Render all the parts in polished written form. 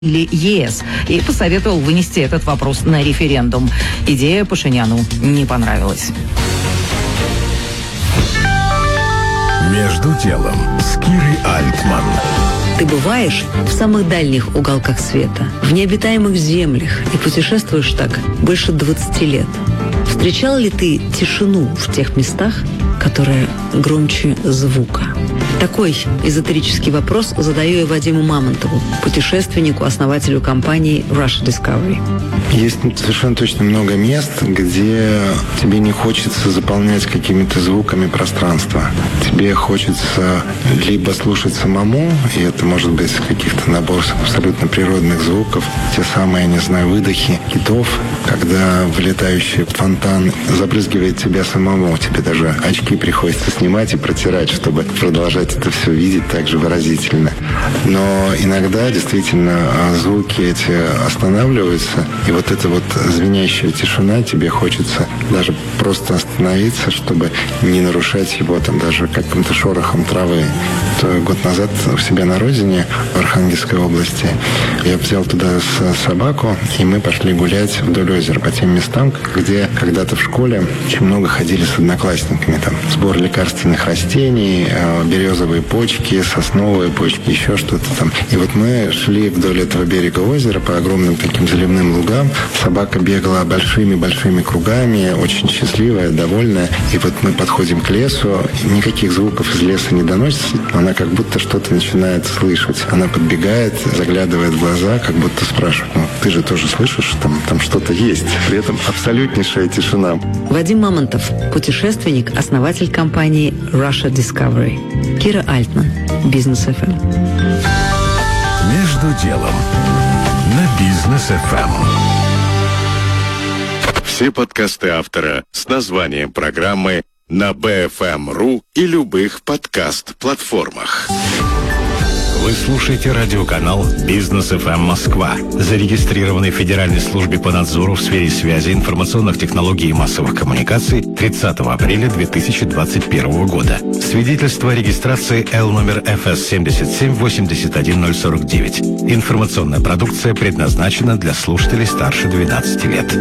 или ЕС и посоветовал вынести этот вопрос на референдум. Идея Пашиняну не понравилась. «Между делом» с Кирой Альтман. Ты бываешь в самых дальних уголках света, в необитаемых землях, и путешествуешь так больше 20 лет. Встречал ли ты тишину в тех местах, которые громче звука? Такой эзотерический вопрос задаю я Вадиму Мамонтову, путешественнику, основателю компании Russia Discovery. Есть совершенно точно много мест, где тебе не хочется заполнять какими-то звуками пространство. Тебе хочется либо слушать самому, и это может быть каких-то набор абсолютно природных звуков, те самые, я не знаю, выдохи китов, когда вылетающий фонтан забрызгивает тебя самому. Тебе даже очки приходится снимать и протирать, чтобы продолжать это все видеть так же выразительно. Но иногда действительно звуки эти останавливаются, и вот эта вот звенящая тишина, тебе хочется даже просто остановиться, чтобы не нарушать его там даже каким-то шорохом травы. Год назад у себя на родине, в Архангельской области, я взял туда собаку, и мы пошли гулять вдоль озера по тем местам, где когда-то в школе очень много ходили с одноклассниками. Там сбор лекарственных растений, березовые почки, сосновые почки, еще что-то там. И вот мы шли вдоль этого берега озера по огромным таким заливным лугам. Собака бегала большими-большими кругами, очень счастливая, довольная. И вот мы подходим к лесу, никаких звуков из леса не доносится, она как будто что-то начинает слышать. Она подбегает, заглядывает в глаза, как будто спрашивает: ну, ты же тоже слышишь, там что-то есть. При этом абсолютнейшая тишина. Вадим Мамонтов, путешественник, основатель компании Russia Discovery. Кира Альтман, Бизнес ФМ. «Между делом» на Бизнес ФМ. Все подкасты автора с названием программы на BFM.ru и любых подкаст-платформах. Вы слушаете радиоканал «Бизнес ФМ Москва», зарегистрированный в Федеральной службе по надзору в сфере связи, информационных технологий и массовых коммуникаций 30 апреля 2021 года. Свидетельство о регистрации L номер ФС 7781049. Информационная продукция предназначена для слушателей старше 12 лет.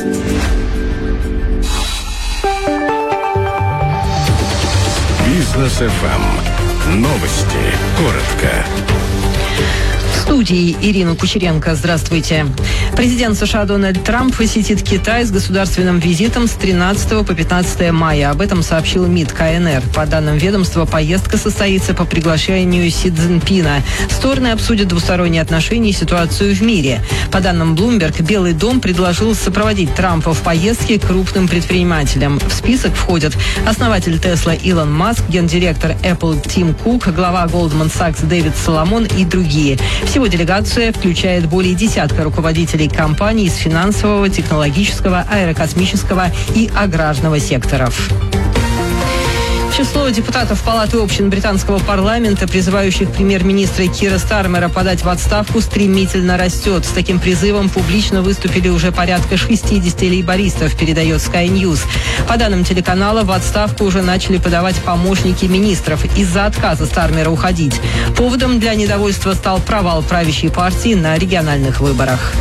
Бизнес ФМ. Новости. Коротко. В студии Ирина Кучеренко. Здравствуйте. Президент США Дональд Трамп посетит Китай с государственным визитом с 13 по 15 мая. Об этом сообщил МИД КНР. По данным ведомства, поездка состоится по приглашению Си Цзиньпина. Стороны обсудят двусторонние отношения и ситуацию в мире. По данным Bloomberg, Белый дом предложил сопроводить Трампа в поездке крупным предпринимателям. В список входят основатель Tesla Илон Маск, гендиректор Apple Тим Кук, глава Goldman Sachs Дэвид Соломон и другие. Всего делегация включает более десятка руководителей компаний из финансового, технологического, аэрокосмического и аграрного секторов. Число депутатов Палаты общин британского парламента, призывающих премьер-министра Кира Стармера подать в отставку, стремительно растет. С таким призывом публично выступили уже порядка 60 лейбористов, передает Sky News. По данным телеканала, в отставку уже начали подавать помощники министров из-за отказа Стармера уходить. Поводом для недовольства стал провал правящей партии на региональных выборах.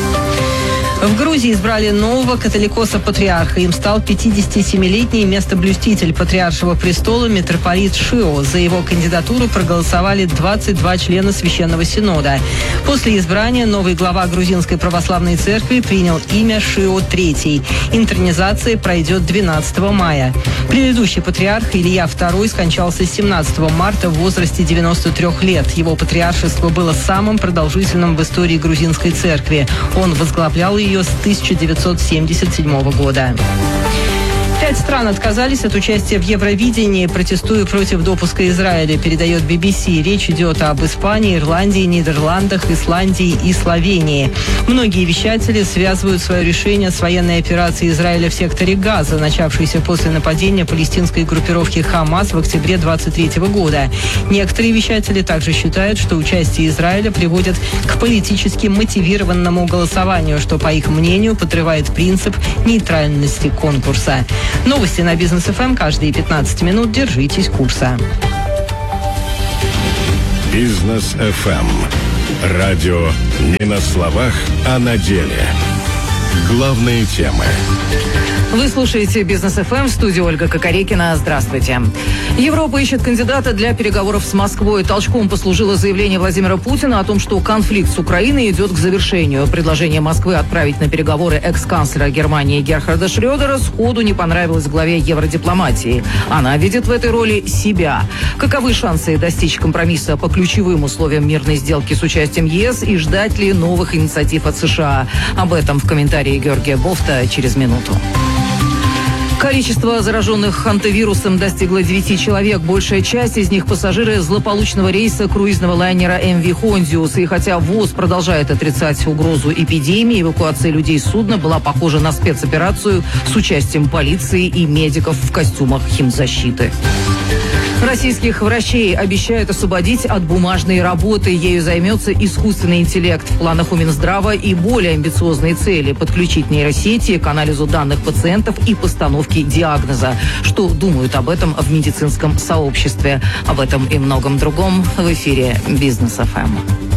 В Грузии избрали нового католикоса-патриарха. Им стал 57-летний местоблюститель патриаршего престола митрополит Шио. За его кандидатуру проголосовали 22 члена Священного Синода. После избрания новый глава Грузинской православной церкви принял имя Шио III. Интронизация пройдет 12 мая. Предыдущий патриарх Илья II скончался 17 марта в возрасте 93 лет. Его патриаршество было самым продолжительным в истории грузинской церкви. Он возглавлял ее с 1977 года. 5 стран отказались от участия в Евровидении, протестуя против допуска Израиля, передает BBC. Речь идет об Испании, Ирландии, Нидерландах, Исландии и Словении. Многие вещатели связывают свое решение с военной операцией Израиля в секторе Газа, начавшейся после нападения палестинской группировки Хамас в октябре 2023 года. Некоторые вещатели также считают, что участие Израиля приводит к политически мотивированному голосованию, что, по их мнению, подрывает принцип нейтральности конкурса. Новости на Бизнес ФМ каждые 15 минут. Держитесь курса. Бизнес ФМ. Радио не на словах, а на деле. Главные темы. Вы слушаете «Бизнес ФМ», в студии Ольга Кокорекина. Здравствуйте. Европа ищет кандидата для переговоров с Москвой. Толчком послужило заявление Владимира Путина о том, что конфликт с Украиной идет к завершению. Предложение Москвы отправить на переговоры экс-канцлера Германии Герхарда Шрёдера сходу не понравилось главе евродипломатии. Она видит в этой роли себя. Каковы шансы достичь компромисса по ключевым условиям мирной сделки с участием ЕС и ждать ли новых инициатив от США? Об этом в комментарии Георгия Бофта через минуту. Количество зараженных антивирусом достигло 9 человек. Большая часть из них пассажиры злополучного рейса круизного лайнера MV Hondius. И хотя ВОЗ продолжает отрицать угрозу эпидемии, эвакуация людей с судна была похожа на спецоперацию с участием полиции и медиков в костюмах химзащиты. Российских врачей обещают освободить от бумажной работы. Ею займется искусственный интеллект. В планах у Минздрава и более амбициозные цели – подключить нейросети к анализу данных пациентов и постановке диагноза. Что думают об этом в медицинском сообществе? Об этом и многом другом в эфире «Бизнес ФМ».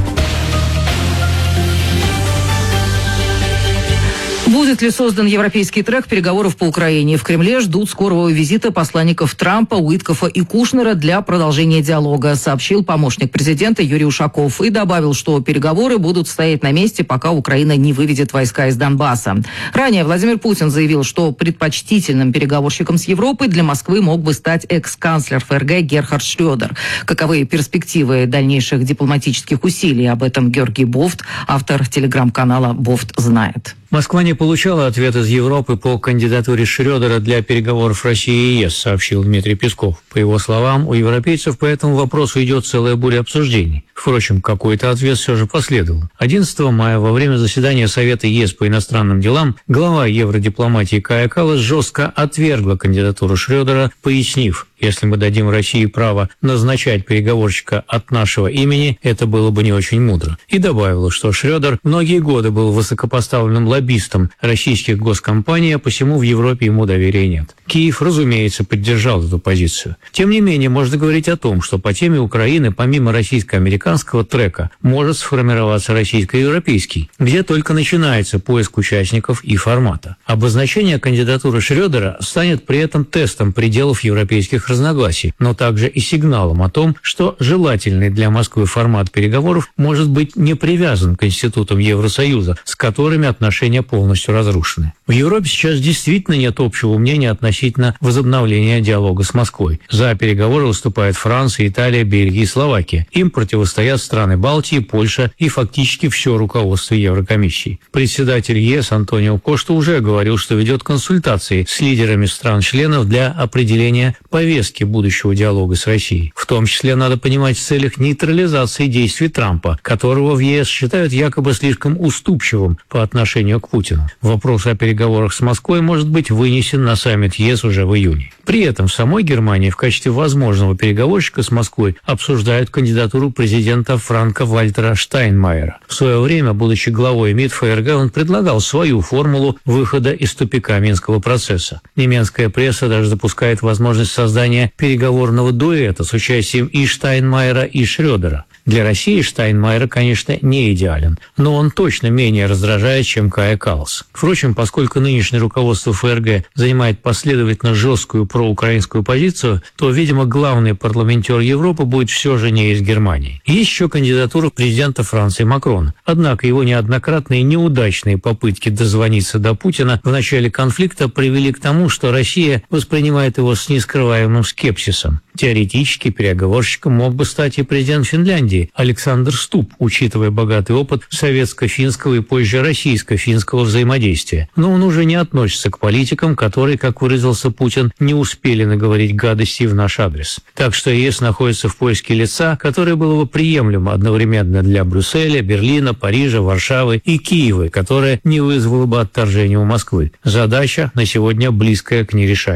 Будет ли создан европейский трек переговоров по Украине? В Кремле ждут скорого визита посланников Трампа, Уиткофа и Кушнера для продолжения диалога, сообщил помощник президента Юрий Ушаков и добавил, что переговоры будут стоять на месте, пока Украина не выведет войска из Донбасса. Ранее Владимир Путин заявил, что предпочтительным переговорщиком с Европой для Москвы мог бы стать экс-канцлер ФРГ Герхард Шрёдер. Каковы перспективы дальнейших дипломатических усилий? Об этом Георгий Бофт, автор телеграм-канала «Бофт знает». Москва не получала ответ из Европы по кандидатуре Шрёдера для переговоров России и ЕС, сообщил Дмитрий Песков. По его словам, у европейцев по этому вопросу идет целая буря обсуждений. Впрочем, какой-то ответ все же последовал. 11 мая во время заседания Совета ЕС по иностранным делам глава евродипломатии Кая Каллас жестко отвергла кандидатуру Шрёдера, пояснив: если мы дадим России право назначать переговорщика от нашего имени, это было бы не очень мудро. И добавила, что Шрёдер многие годы был высокопоставленным лоббистом российских госкомпаний, а посему в Европе ему доверия нет. Киев, разумеется, поддержал эту позицию. Тем не менее, можно говорить о том, что по теме Украины, помимо российско-американского трека, может сформироваться российско-европейский, где только начинается поиск участников и формата. Обозначение кандидатуры Шрёдера станет при этом тестом пределов европейских разногласий, но также и сигналом о том, что желательный для Москвы формат переговоров может быть не привязан к институтам Евросоюза, с которыми отношения полностью разрушены. В Европе сейчас действительно нет общего мнения относительно возобновления диалога с Москвой. За переговоры выступают Франция, Италия, Бельгия и Словакия. Им противостоят страны Балтии, Польша и фактически все руководство Еврокомиссии. Председатель ЕС Антонио Кошта уже говорил, что ведет консультации с лидерами стран-членов для определения повестки будущего диалога с Россией. В том числе, надо понимать, в целях нейтрализации действий Трампа, которого в ЕС считают якобы слишком уступчивым по отношению к Путину. Вопрос о переговорах с Москвой может быть вынесен на саммит ЕС уже в июне. При этом в самой Германии в качестве возможного переговорщика с Москвой обсуждают кандидатуру президента Франка-Вальтера Штайнмайера. В свое время, будучи главой МИД ФРГ, он предлагал свою формулу выхода из тупика Минского процесса. Немецкая пресса даже допускает возможность создания переговорного дуэта с участием и Штайнмайера, и Шрёдера. Для России Штайнмайер, конечно, не идеален, но он точно менее раздражает, чем Кая Каллас. Впрочем, поскольку нынешнее руководство ФРГ занимает последовательно жесткую проукраинскую позицию, то, видимо, главный парламентер Европы будет все же не из Германии. Есть еще кандидатура президента Франции Макрона. Однако его неоднократные неудачные попытки дозвониться до Путина в начале конфликта привели к тому, что Россия воспринимает его с нескрываемым скепсисом. Теоретически переговорщиком мог бы стать и президент Финляндии Александр Стуб, учитывая богатый опыт советско-финского и позже российско-финского взаимодействия. Но он уже не относится к политикам, которые, как выразился Путин, не успели наговорить гадостей в наш адрес. Так что ЕС находится в поиске лица, которое было бы приемлемо одновременно для Брюсселя, Берлина, Парижа, Варшавы и Киева, которое не вызвало бы отторжения у Москвы. Задача на сегодня близкая к нерешаемой.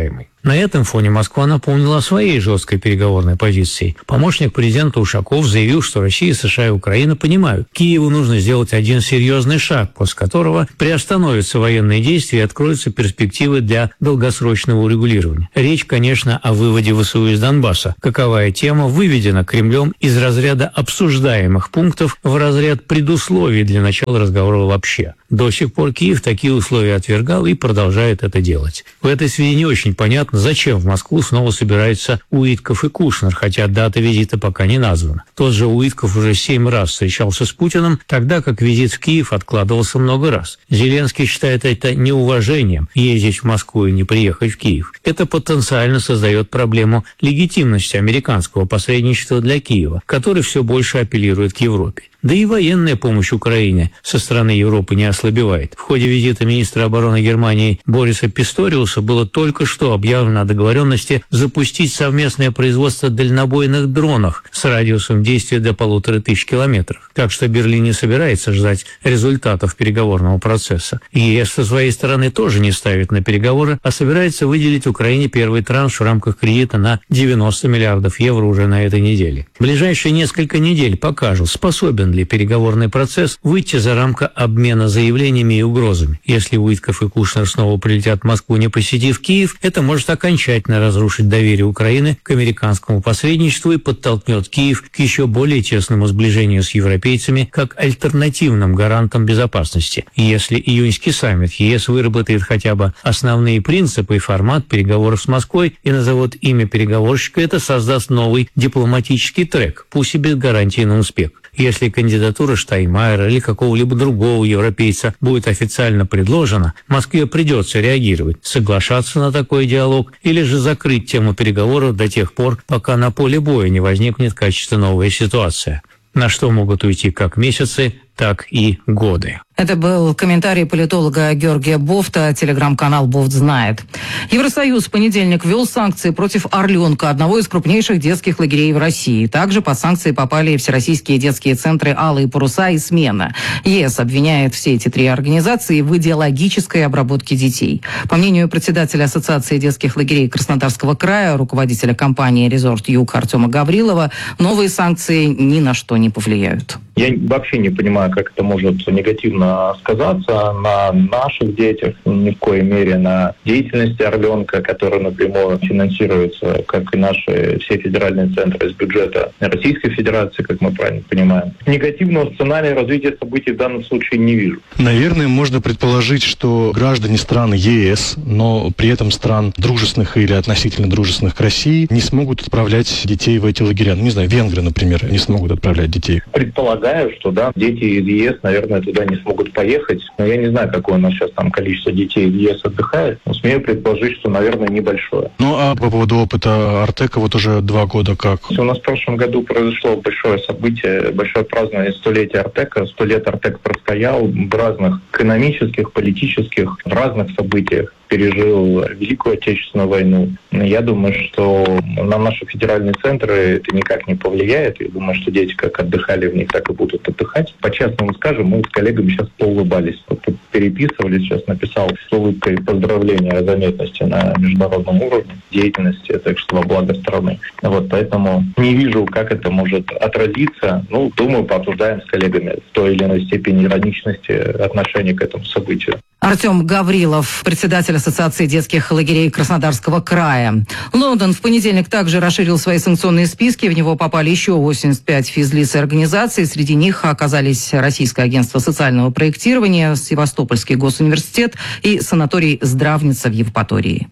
На этом фоне Москва напомнила о своей жесткой переговорной позиции. Помощник президента Ушаков заявил, что Россия, США и Украина понимают, Киеву нужно сделать один серьезный шаг, после которого приостановятся военные действия и откроются перспективы для долгосрочного урегулирования. Речь, конечно, о выводе ВСУ из Донбасса. Каковая тема выведена Кремлем из разряда обсуждаемых пунктов в разряд предусловий для начала разговора вообще. До сих пор Киев такие условия отвергал и продолжает это делать. В этой связи не очень понятно, зачем в Москву снова собираются Уитков и Кушнер, хотя дата визита пока не названа. Тот же Уитков уже 7 раз встречался с Путиным, тогда как визит в Киев откладывался много раз. Зеленский считает это неуважением – ездить в Москву и не приехать в Киев. Это потенциально создает проблему легитимности американского посредничества для Киева, который все больше апеллирует к Европе. Да и военная помощь Украине со стороны Европы не ослабевает. В ходе визита министра обороны Германии Бориса Писториуса было только что объявлено о договоренности запустить совместное производство дальнобойных дронов с радиусом действия до 1500 километров. Так что Берлин не собирается ждать результатов переговорного процесса. ЕС со своей стороны тоже не ставит на переговоры, а собирается выделить Украине первый транш в рамках кредита на 90 миллиардов евро уже на этой неделе. Ближайшие несколько недель покажут, способен ли переговорный процесс выйти за рамки обмена заявлениями и угрозами. Если Уитков и Кушнер снова прилетят в Москву, не посетив Киев, это может окончательно разрушить доверие Украины к американскому посредничеству и подтолкнет Киев к еще более тесному сближению с европейцами как альтернативным гарантом безопасности. Если июньский саммит ЕС выработает хотя бы основные принципы и формат переговоров с Москвой и назовут имя переговорщика, это создаст новый дипломатический трек, пусть и без гарантии на успех. Если кандидатура Штайнмайера или какого-либо другого европейца будет официально предложена, Москве придется реагировать, соглашаться на такой диалог или же закрыть тему переговоров до тех пор, пока на поле боя не возникнет качественно новая ситуация, на что могут уйти как месяцы, так и годы. Это был комментарий политолога Георгия Бофта, телеграм-канал «Бофт знает». Евросоюз в понедельник ввел санкции против «Орленка», одного из крупнейших детских лагерей в России. Также под санкции попали всероссийские детские центры «Алые паруса» и «Смена». ЕС обвиняет все эти три организации в идеологической обработке детей. По мнению председателя Ассоциации детских лагерей Краснодарского края, руководителя компании «Резорт Юг» Артема Гаврилова, новые санкции ни на что не повлияют. Я вообще не понимаю, как это может негативно сказаться на наших детях, ни в коей мере на деятельности «Орленка», которая напрямую финансируется, как и наши все федеральные центры из бюджета Российской Федерации, как мы правильно понимаем. Негативного сценария развития событий в данном случае не вижу. Наверное, можно предположить, что граждане стран ЕС, но при этом стран дружественных или относительно дружественных к России, не смогут отправлять детей в эти лагеря. Не знаю, венгры, например, не смогут отправлять детей. Предполагаю, что да, дети из ЕС, наверное, туда не смогут поехать. Но я не знаю, какое у нас сейчас там количество детей из ЕС отдыхает. Но смею предположить, что, наверное, небольшое. Ну, а по поводу опыта Артека, вот уже 2 года как? У нас в прошлом году произошло большое событие, большое празднование 100-летия Артека. 100 лет Артек простоял в разных экономических, политических, в разных событиях. Пережил Великую Отечественную войну. Я думаю, что на наши федеральные центры это никак не повлияет. Я думаю, что дети как отдыхали в них, так и будут отдыхать. По-честному скажем, мы с коллегами сейчас поулыбались. Переписывались, сейчас написал с улыбкой поздравления о заметности на международном уровне деятельности, так что во благо страны. Вот, поэтому не вижу, как это может отразиться. Ну, думаю, пообсуждаем с коллегами в той или иной степени ироничности отношения к этому событию. Артем Гаврилов, председатель Ассоциации детских лагерей Краснодарского края. Лондон в понедельник также расширил свои санкционные списки. В него попали еще 85 физлиц и организаций. Среди них оказались Российское агентство социального проектирования, Севастопольский госуниверситет и санаторий «Здравница» в Евпатории.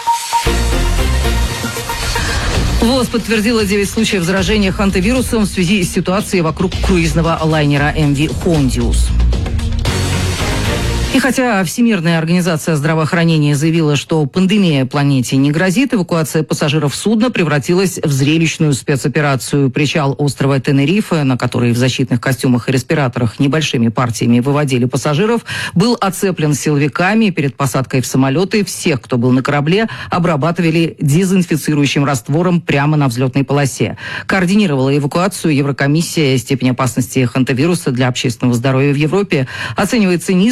ВОЗ подтвердила 9 случаев заражения хантавирусом в связи с ситуацией вокруг круизного лайнера MV Hondius. И хотя Всемирная организация здравоохранения заявила, что пандемия планете не грозит, эвакуация пассажиров судна превратилась в зрелищную спецоперацию. Причал острова Тенерифе, на который в защитных костюмах и респираторах небольшими партиями выводили пассажиров, был оцеплен силовиками. Перед посадкой в самолеты всех, кто был на корабле, обрабатывали дезинфицирующим раствором прямо на взлетной полосе. Координировала эвакуацию Еврокомиссия. Степень опасности хантавируса для общественного здоровья в Европе оценивается низко, тем не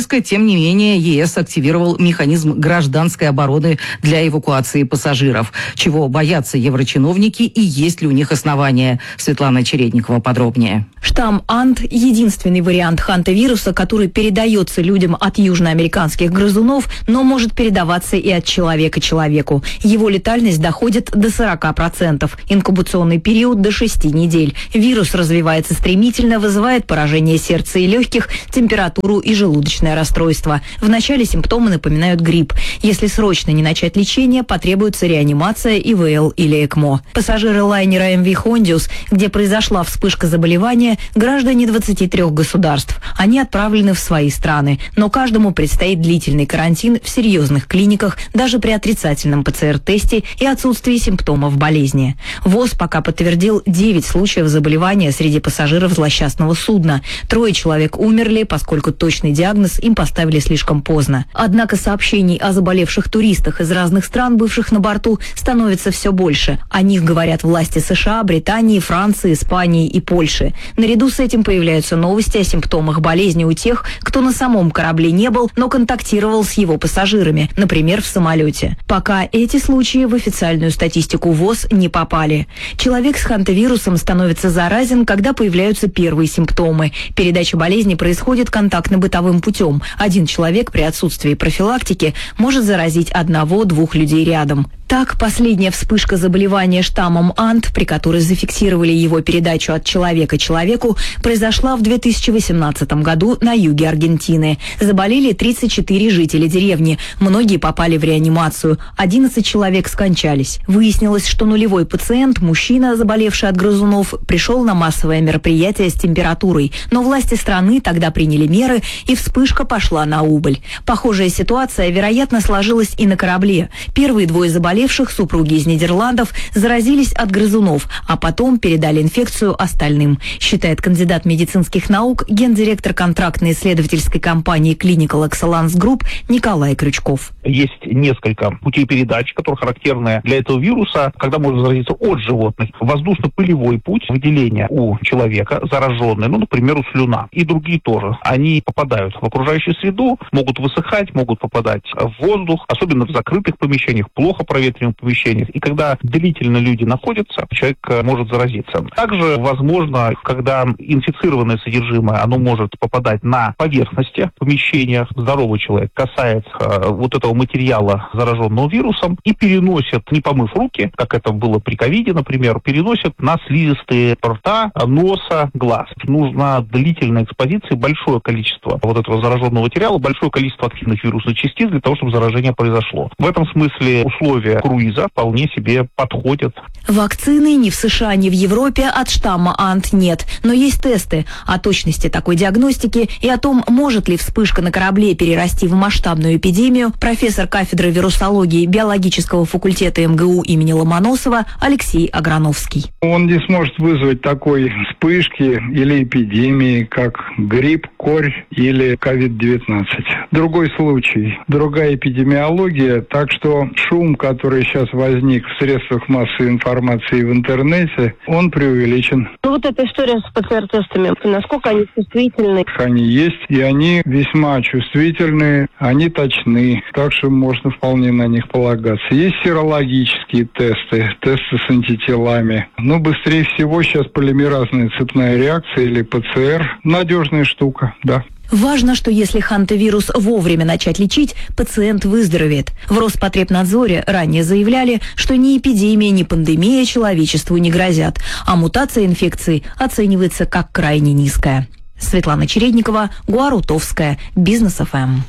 не менее, ЕС активировал механизм гражданской обороны для эвакуации пассажиров. Чего боятся еврочиновники и есть ли у них основания? Светлана Чередникова подробнее. Штамм АНТ – единственный вариант хантавируса, который передается людям от южноамериканских грызунов, но может передаваться и от человека человеку. Его летальность доходит до 40%, инкубационный период до 6 недель. Вирус развивается стремительно, вызывает поражение сердца и легких, температуру и желудочное расстройство. В начале симптомы напоминают грипп. Если срочно не начать лечение, потребуется реанимация, ИВЛ или ЭКМО. Пассажиры лайнера МВ «Хондиус», где произошла вспышка заболевания, граждане 23 государств. Они отправлены в свои страны, но каждому предстоит длительный карантин в серьезных клиниках, даже при отрицательном ПЦР-тесте и отсутствии симптомов болезни. ВОЗ пока подтвердил 9 случаев заболевания среди пассажиров злосчастного судна. 3 человек умерли, поскольку точный диагноз им поставили слишком поздно. Однако сообщений о заболевших туристах из разных стран, бывших на борту, становится все больше. О них говорят власти США, Британии, Франции, Испании и Польши. Наряду с этим появляются новости о симптомах болезни у тех, кто на самом корабле не был, но контактировал с его пассажирами, например, в самолете. Пока эти случаи в официальную статистику ВОЗ не попали. Человек с хантавирусом становится заразен, когда появляются первые симптомы. Передача болезни происходит контактно-бытовым путем. Один человек при отсутствии профилактики может заразить 1-2 людей рядом. Так, последняя вспышка заболевания штаммом АНТ, при которой зафиксировали его передачу от человека человеку, произошла в 2018 году на юге Аргентины. Заболели 34 жителя деревни. Многие попали в реанимацию. 11 человек скончались. Выяснилось, что нулевой пациент, мужчина, заболевший от грызунов, пришел на массовое мероприятие с температурой. Но власти страны тогда приняли меры, и вспышка пошла на убыль. Похожая ситуация, вероятно, сложилась и на корабле. Первые 2 заболевших, супруги из Нидерландов, заразились от грызунов, а потом передали инфекцию остальным, считает кандидат медицинских наук, гендиректор контрактно-исследовательской компании Clinical Excellence Group Николай Крючков. Есть несколько путей передачи, которые характерны для этого вируса, когда можно заразиться от животных. Воздушно-пылевой путь выделения у человека зараженный, например, у слюна, и другие тоже. Они попадают в окружающую среду, могут высыхать, могут попадать в воздух, особенно в закрытых помещениях, плохо проветриваемых помещениях. И когда длительно люди находятся, человек может заразиться. Также возможно, когда инфицированное содержимое, оно может попадать на поверхности помещения. Здоровый человек касается вот этого материала, зараженного вирусом, и переносит, не помыв руки, как это было при ковиде, например, переносит на слизистые рта, носа, глаз. Нужна длительная экспозиция, большое количество вот этого зараженного материала, большое количество активных вирусных частиц для того, чтобы заражение произошло. В этом смысле условия круиза вполне себе подходят. Вакцины ни в США, ни в Европе от штамма АНТ нет, но есть тесты о точности такой диагностики и о том, может ли вспышка на корабле перерасти в масштабную эпидемию, профессор кафедры вирусологии биологического факультета МГУ имени Ломоносова Алексей Аграновский. Он не сможет вызвать такой вспышки или эпидемии, как грипп, корь или COVID-19. Другой случай, другая эпидемиология, так что шум, который сейчас возник в средствах массовой информации и в интернете, он преувеличен. Вот эта история с ПЦР-тестами, насколько они чувствительны? Они есть, и они весьма чувствительные, они точны, так что можно вполне на них полагаться. Есть серологические тесты, тесты с антителами. Но быстрее всего сейчас полимеразная цепная реакция или ПЦР. Надежная штука, да. Важно, что если хантавирус вовремя начать лечить, пациент выздоровеет. В Роспотребнадзоре ранее заявляли, что ни эпидемия, ни пандемия человечеству не грозят, а мутация инфекции оценивается как крайне низкая. Светлана Чередникова, Гуарутовская, Бизнес ФМ.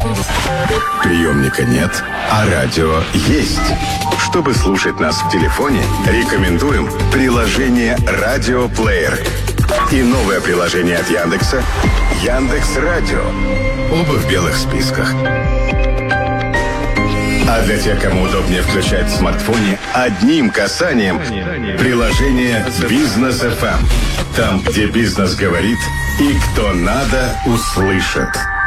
Приемника нет, а радио есть. Чтобы слушать нас в телефоне, рекомендуем приложение «Радиоплеер» и новое приложение от Яндекса «Яндекс.Радио». Оба в белых списках. А для тех, кому удобнее включать в смартфоне, одним касанием приложение «Бизнес ФМ». Там, где бизнес говорит и кто надо, услышит.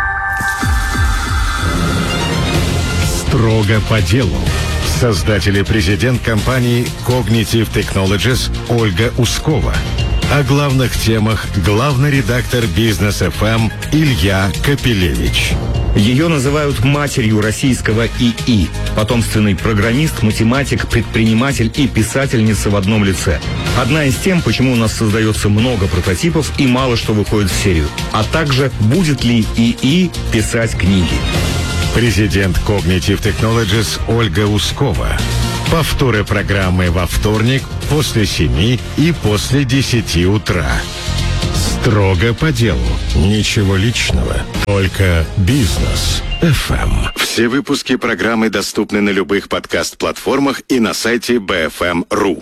Строго по делу. Создатель и президент компании Cognitive Technologies Ольга Ускова. О главных темах главный редактор Бизнес ФМ Илья Капелевич. Ее называют матерью российского ИИ. Потомственный программист, математик, предприниматель и писательница в одном лице. Одна из тем, почему у нас создается много прототипов и мало что выходит в серию. А также, будет ли ИИ писать книги. Президент Cognitive Technologies Ольга Ускова. Повторы программы во вторник после 7 и после 10 утра. Строго по делу. Ничего личного. Только бизнес. FM. Все выпуски программы доступны на любых подкаст-платформах и на сайте BFM.ru.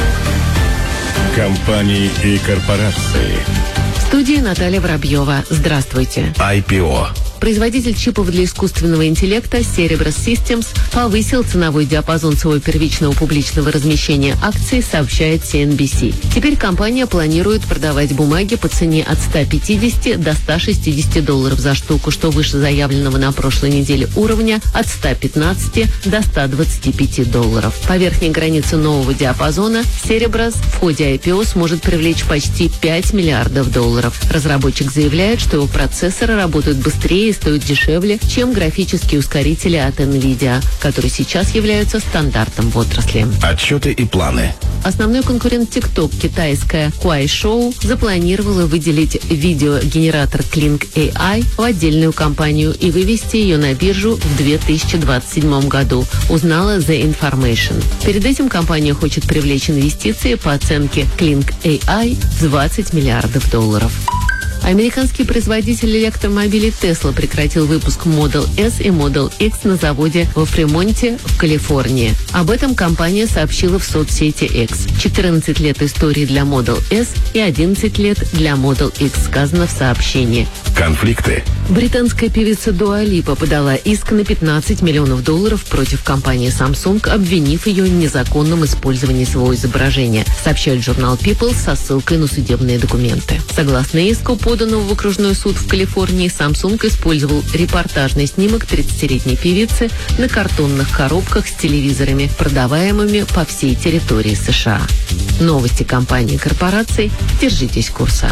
Компании и корпорации. В студии Наталья Воробьева. Здравствуйте. IPO. Производитель чипов для искусственного интеллекта Cerebras Systems повысил ценовой диапазон своего первичного публичного размещения акций, сообщает CNBC. Теперь компания планирует продавать бумаги по цене от 150 до 160 долларов за штуку, что выше заявленного на прошлой неделе уровня от 115 до 125 долларов. По верхней границе нового диапазона Cerebras в ходе IPO сможет привлечь почти 5 миллиардов долларов. Разработчик заявляет, что его процессоры работают быстрее и стоят дешевле, чем графические ускорители от NVIDIA, которые сейчас являются стандартом в отрасли. Отчеты и планы. Основной конкурент TikTok, китайская Kuaishou, запланировала выделить видеогенератор Kling AI в отдельную компанию и вывести ее на биржу в 2027 году, узнала The Information. Перед этим компания хочет привлечь инвестиции по оценке Kling AI в 20 миллиардов долларов. Американский производитель электромобилей Tesla прекратил выпуск Model S и Model X на заводе во Фремонте в Калифорнии. Об этом компания сообщила в соцсети X. 14 лет истории для Model S и 11 лет для Model X, сказано в сообщении. Конфликты. Британская певица Дуа Липа подала иск на 15 миллионов долларов против компании Samsung, обвинив ее в незаконном использовании своего изображения, сообщает журнал People со ссылкой на судебные документы. Согласно иску, поданного в окружной суд в Калифорнии, Samsung использовал репортажный снимок 30-летней певицы на картонных коробках с телевизорами, продаваемыми по всей территории США. Новости компании и корпораций. Держитесь курса.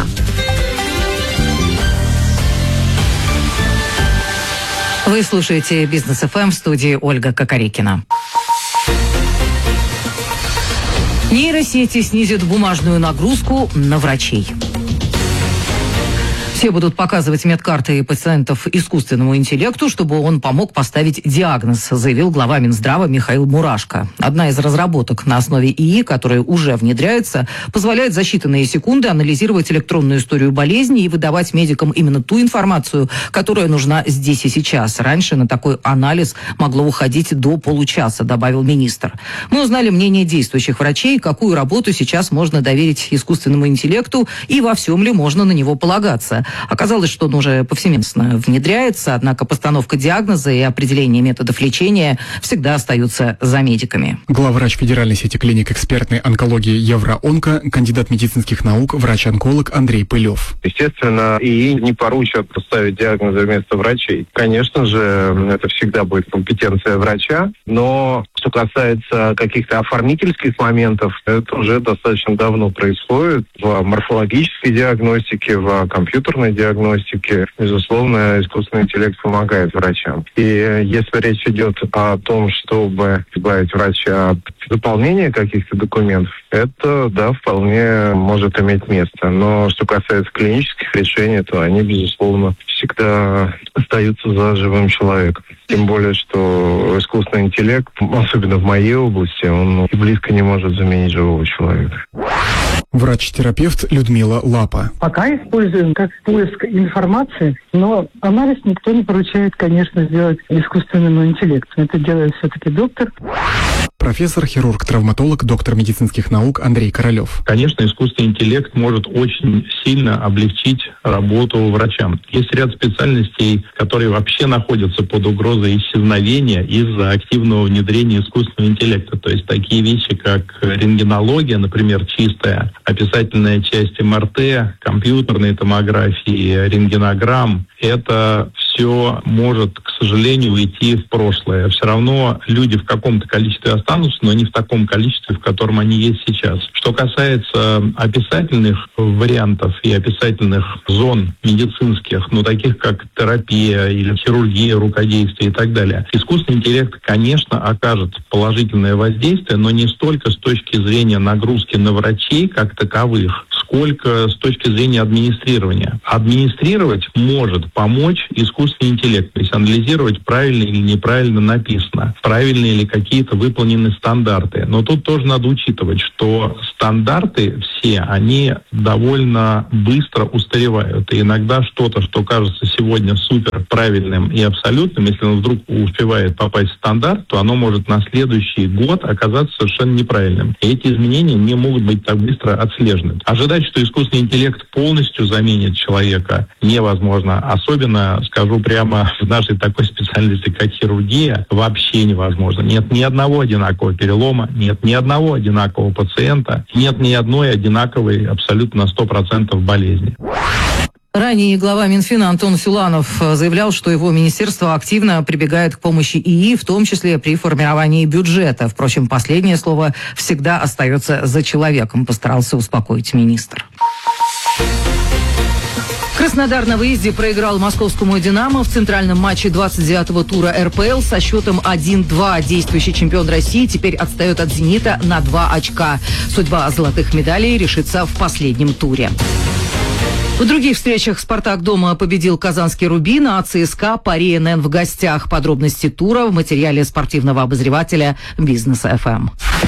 Вы слушаете «Бизнес ФМ», в студии Ольга Кокорекина. Нейросети снизят бумажную нагрузку на врачей. Все будут показывать медкарты пациентов искусственному интеллекту, чтобы он помог поставить диагноз, заявил глава Минздрава Михаил Мурашко. Одна из разработок на основе ИИ, которая уже внедряется, позволяет за считанные секунды анализировать электронную историю болезни и выдавать медикам именно ту информацию, которая нужна здесь и сейчас. Раньше на такой анализ могло уходить до получаса, добавил министр. Мы узнали мнение действующих врачей, какую работу сейчас можно доверить искусственному интеллекту и во всем ли можно на него полагаться. Оказалось, что он уже повсеместно внедряется, однако постановка диагноза и определение методов лечения всегда остаются за медиками. Главврач Федеральной сети клиник экспертной онкологии Евроонко, кандидат медицинских наук, врач-онколог Андрей Пылев. Естественно, ИИ не поручат поставить диагнозы вместо врачей. Конечно же, это всегда будет компетенция врача, но что касается каких-то оформительских моментов, это уже достаточно давно происходит в морфологической диагностике, в компьютерной диагностике. Безусловно, искусственный интеллект помогает врачам. И если речь идет о том, чтобы избавить врача от заполнения каких-то документов, это, да, вполне может иметь место. Но что касается клинических решений, то они, безусловно, всегда остаются за живым человеком. Тем более, что искусственный интеллект, особенно в моей области, он и близко не может заменить живого человека. Врач-терапевт Людмила Лапа. Пока используем как поиск информации, но анализ никто не поручает, конечно, сделать искусственному интеллекту. Это делает все-таки доктор. Профессор, хирург-травматолог, доктор медицинских наук Андрей Королев. Конечно, искусственный интеллект может очень сильно облегчить работу врачам. Есть ряд специальностей, которые вообще находятся под угрозой исчезновения из-за активного внедрения искусственного интеллекта. То есть такие вещи, как рентгенология, например, чистая, описательная часть МРТ, компьютерной томографии, рентгенограмм, это все может, к сожалению, уйти в прошлое. Все равно люди в каком-то количестве останутся, но не в таком количестве, в котором они есть сейчас. Что касается описательных вариантов и описательных зон медицинских, таких как терапия или хирургия, рукодействие и так далее, искусственный интеллект, конечно, окажет положительное воздействие, но не столько с точки зрения нагрузки на врачей как таковых, сколько с точки зрения администрирования. Администрировать может помочь искусственный интеллект, то есть анализировать, правильно или неправильно написано, правильные ли какие-то выполнены стандарты. Но тут тоже надо учитывать, что стандарты все, они довольно быстро устаревают. И иногда что-то, что кажется сегодня супер правильным и абсолютным, если он вдруг успевает попасть в стандарт, то оно может на следующий год оказаться совершенно неправильным. И эти изменения не могут быть так быстро отслежены. Ожидать, что искусственный интеллект полностью заменит человека, невозможно. Особенно, скажу прямо, в нашей такой специальности, как хирургия, вообще невозможно. Нет ни одного одинакового перелома, нет ни одного одинакового пациента, нет ни одной одинаковой абсолютно на 100% болезни. Ранее глава Минфина Антон Силуанов заявлял, что его министерство активно прибегает к помощи ИИ, в том числе при формировании бюджета. Впрочем, последнее слово всегда остается за человеком, постарался успокоить министр. Краснодар на выезде проиграл московскому «Динамо» в центральном матче 29-го тура РПЛ со счетом 1-2. Действующий чемпион России теперь отстает от «Зенита» на 2 очка. Судьба золотых медалей решится в последнем туре. В других встречах «Спартак» дома победил казанский «Рубин», а ЦСКА «Пари НН» в гостях. Подробности тура в материале спортивного обозревателя «Бизнес ФМ».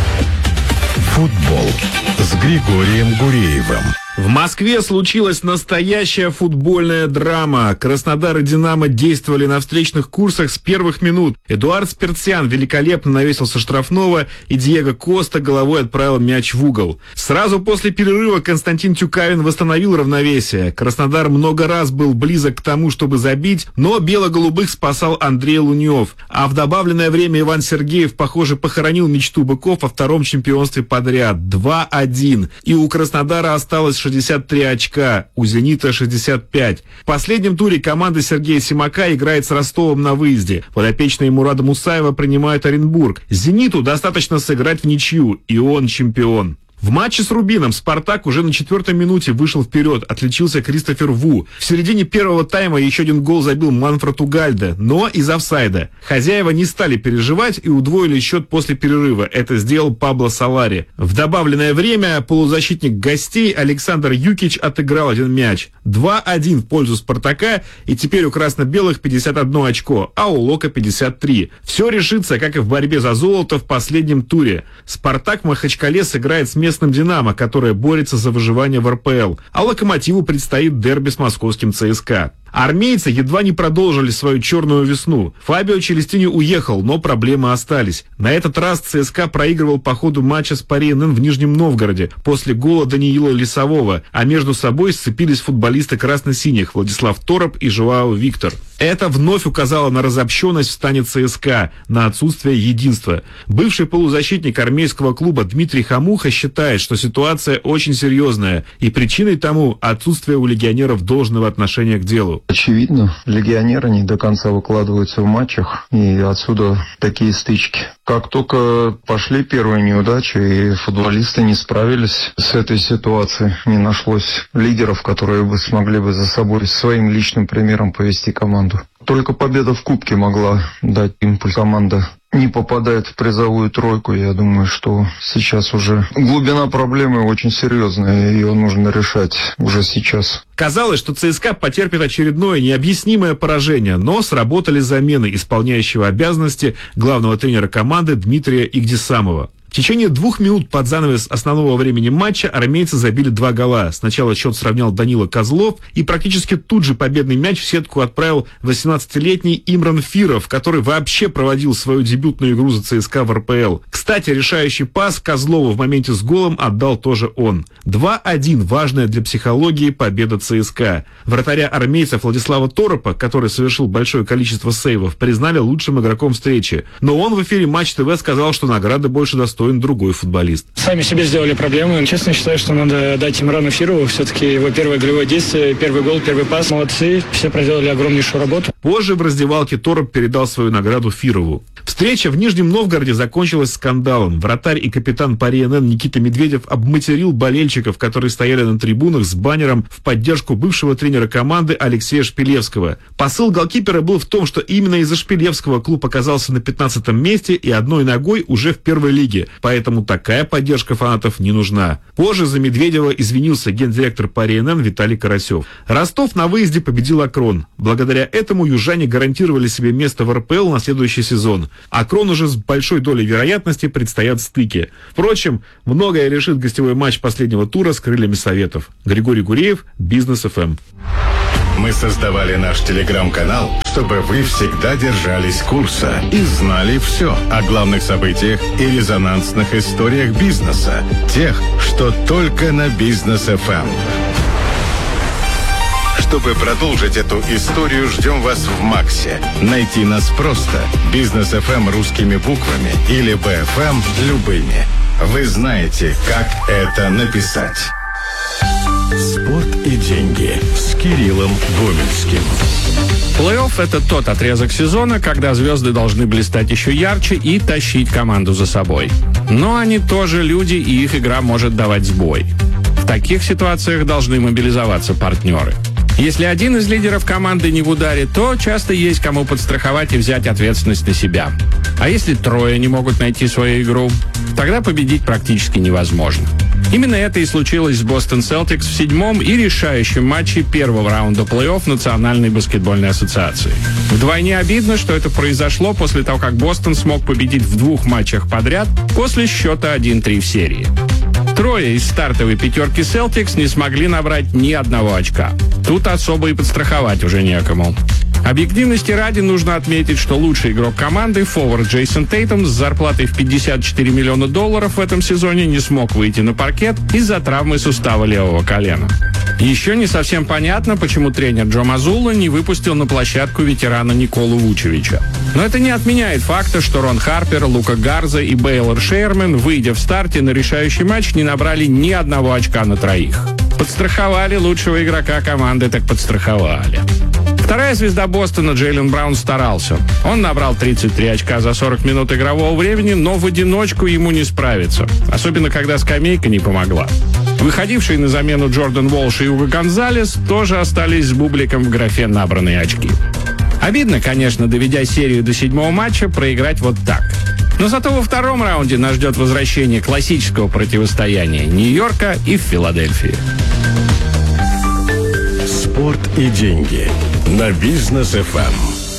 Футбол с Григорием Гуреевым. В Москве случилась настоящая футбольная драма. Краснодар и «Динамо» действовали на встречных курсах с первых минут. Эдуард Спиртсян великолепно навесился штрафного, и Диего Коста головой отправил мяч в угол. Сразу после перерыва Константин Тюкавин восстановил равновесие. Краснодар много раз был близок к тому, чтобы забить, но бело-голубых спасал Андрей Луньев. А в добавленное время Иван Сергеев, похоже, похоронил мечту быков о втором чемпионстве подряд. 2-1. И у Краснодара осталось 63 очка, у «Зенита» 65. В последнем туре команда Сергея Симака играет с Ростовом на выезде. Подопечные Мурада Мусаева принимают Оренбург. «Зениту» достаточно сыграть в ничью, и он чемпион. В матче с «Рубином» «Спартак» уже на 4-й минуте вышел вперед, отличился Кристофер Ву. В середине первого тайма еще один гол забил Манфред Угальде, но из офсайда. Хозяева не стали переживать и удвоили счет после перерыва. Это сделал Пабло Солари. В добавленное время полузащитник гостей Александр Юкич отыграл один мяч. 2-1 в пользу «Спартака», и теперь у красно-белых 51 очко, а у Лока 53. Все решится, как и в борьбе за золото в последнем туре. «Спартак» в Махачкале сыграет с местным «Динамо», которое борется за выживание в РПЛ, а «Локомотиву» предстоит дерби с московским ЦСКА. Армейцы едва не продолжили свою черную весну. Фабио Челестини уехал, но проблемы остались. На этот раз ЦСКА проигрывал по ходу матча с Пари НН в Нижнем Новгороде после гола Даниила Лисового, а между собой сцепились футболисты красно-синих Владислав Тороп и Жоао Виктор. Это вновь указало на разобщенность в стане ЦСКА, на отсутствие единства. Бывший полузащитник армейского клуба Дмитрий Хамуха считает, что ситуация очень серьезная, и причиной тому отсутствие у легионеров должного отношения к делу. Очевидно, легионеры не до конца выкладываются в матчах, и отсюда такие стычки. Как только пошли первые неудачи, и футболисты не справились с этой ситуацией, не нашлось лидеров, которые бы смогли бы за собой своим личным примером повести команду. Только победа в Кубке могла дать импульс. Команда не попадает в призовую тройку. Я думаю, что сейчас уже глубина проблемы очень серьезная, и ее нужно решать уже сейчас. Казалось, что ЦСКА потерпит очередное необъяснимое поражение, но сработали замены исполняющего обязанности главного тренера команды Дмитрия Игдисамова. В течение 2 минут под занавес основного времени матча армейцы забили 2 гола. Сначала счет сравнял Данила Козлов, и практически тут же победный мяч в сетку отправил 18-летний Имран Фиров, который вообще проводил свою дебютную игру за ЦСКА в РПЛ. Кстати, решающий пас Козлову в моменте с голом отдал тоже он. 2-1 – важная для психологии победа ЦСКА. Вратаря армейцев Владислава Торопа, который совершил большое количество сейвов, признали лучшим игроком встречи. Но он в эфире Матч ТВ сказал, что награды больше достойны достоин другой футболист. Сами себе сделали проблемы. Честно считаю, что надо дать Имрану Фирову. Все-таки его первое голевое действие, первый гол, первый пас. Молодцы, все проделали огромнейшую работу. Позже в раздевалке Торопь передал свою награду Фирову. Встреча в Нижнем Новгороде закончилась скандалом. Вратарь и капитан Пари НН Никита Медведев обматерил болельщиков, которые стояли на трибунах с баннером в поддержку бывшего тренера команды Алексея Шпилевского. Посыл голкипера был в том, что именно из-за Шпилевского клуб оказался на 15-м месте и одной ногой уже в первой лиге, поэтому такая поддержка фанатов не нужна. Позже за Медведева извинился гендиректор Пари НН Виталий Карасев. Ростов на выезде победил Акрон. Благодаря этому южане гарантировали себе место в РПЛ на следующий сезон. Акрон уже с большой долей вероятности предстоят стыки. Впрочем, многое решит гостевой матч последнего тура с крыльями Советов. Григорий Гуреев, Бизнес ФМ. Мы создавали наш телеграм-канал, чтобы вы всегда держались курса и знали все о главных событиях и резонансных историях бизнеса. Тех, что только на Бизнес ФМ. Чтобы продолжить эту историю, ждем вас в Максе. Найти нас просто. Бизнес ФМ русскими буквами или БФМ любыми. Вы знаете, как это написать. Спорт и деньги с Кириллом Гомельским. Плей-офф – это тот отрезок сезона, когда звезды должны блистать еще ярче и тащить команду за собой. Но они тоже люди, и их игра может давать сбой. В таких ситуациях должны мобилизоваться партнеры. Если один из лидеров команды не в ударе, то часто есть кому подстраховать и взять ответственность на себя. А если трое не могут найти свою игру, тогда победить практически невозможно. Именно это и случилось с Бостон Селтикс в 7-м и решающем матче первого раунда плей-офф Национальной баскетбольной ассоциации. Вдвойне обидно, что это произошло после того, как Бостон смог победить в 2 матчах подряд после счета 1-3 в серии. Трое из стартовой пятерки Celtics не смогли набрать ни одного очка. Тут особо и подстраховать уже некому. Объективности ради нужно отметить, что лучший игрок команды, форвард Джейсон Тейтум, с зарплатой в $54 миллиона в этом сезоне не смог выйти на паркет из-за травмы сустава левого колена. Еще не совсем понятно, почему тренер Джо Мазула не выпустил на площадку ветерана Николу Вучевича. Но это не отменяет факта, что Рон Харпер, Лука Гарза и Бейлор Шейерман, выйдя в старте на решающий матч, не набрали ни одного очка на троих. Подстраховали лучшего игрока команды, так подстраховали. Вторая звезда Бостона Джейлен Браун старался. Он набрал 33 очка за 40 минут игрового времени, но в одиночку ему не справиться. Особенно, когда скамейка не помогла. Выходившие на замену Джордан Уолш и Уго Гонзалес тоже остались с бубликом в графе «набранные очки». Обидно, конечно, доведя серию до 7-го матча, проиграть вот так. Но зато во втором раунде нас ждет возвращение классического противостояния Нью-Йорка и Филадельфии. Спорт и деньги на Бизнес ФМ.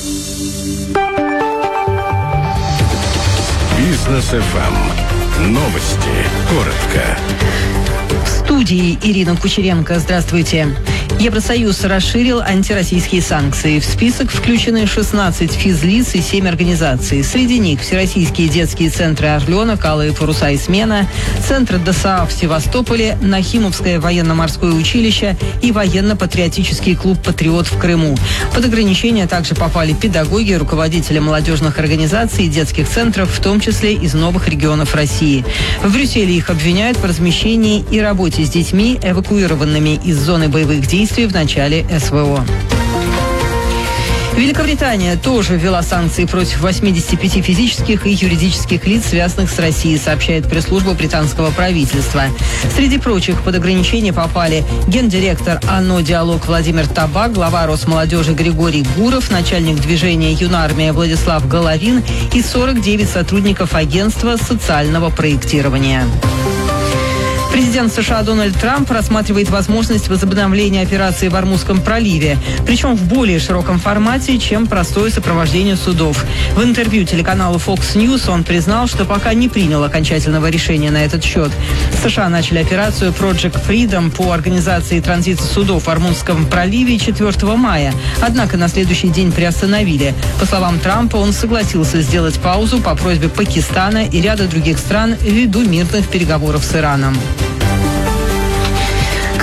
Бизнес ФМ. Новости. Коротко. В студии Ирина Кучеренко. Здравствуйте. Евросоюз расширил антироссийские санкции. В список включены 16 физлиц и 7 организаций. Среди них Всероссийские детские центры «Орленок», «Алые паруса» и «Смена», Центр ДСА в Севастополе, Нахимовское военно-морское училище и военно-патриотический клуб «Патриот» в Крыму. Под ограничения также попали педагоги, руководители молодежных организаций и детских центров, в том числе из новых регионов России. В Брюсселе их обвиняют в размещении и работе с детьми, эвакуированными из зоны боевых действий в начале СВО. Великобритания тоже ввела санкции против 85 физических и юридических лиц, связанных с Россией, сообщает пресс-служба британского правительства. Среди прочих под ограничения попали гендиректор ОНО «Диалог» Владимир Табак, глава Росмолодежи Григорий Гуров, начальник движения «Юнармия» Владислав Головин и 49 сотрудников агентства социального проектирования. Президент США Дональд Трамп рассматривает возможность возобновления операции в Ормузском проливе, причем в более широком формате, чем простое сопровождение судов. В интервью телеканалу Fox News он признал, что пока не принял окончательного решения на этот счет. США начали операцию Project Freedom по организации транзита судов в Ормузском проливе 4 мая, однако на следующий день приостановили. По словам Трампа, он согласился сделать паузу по просьбе Пакистана и ряда других стран ввиду мирных переговоров с Ираном.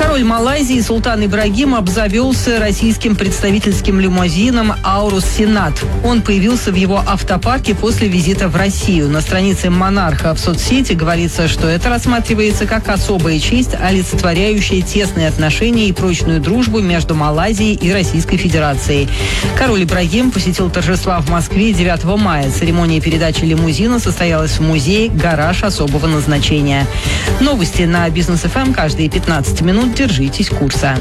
Король Малайзии Султан Ибрагим обзавелся российским представительским лимузином «Аурус Сенат». Он появился в его автопарке после визита в Россию. На странице монарха в соцсети говорится, что это рассматривается как особая честь, олицетворяющая тесные отношения и прочную дружбу между Малайзией и Российской Федерацией. Король Ибрагим посетил торжества в Москве 9 мая. Церемония передачи лимузина состоялась в музее «Гараж особого назначения». Новости на Бизнес ФМ каждые 15 минут. Держитесь курса.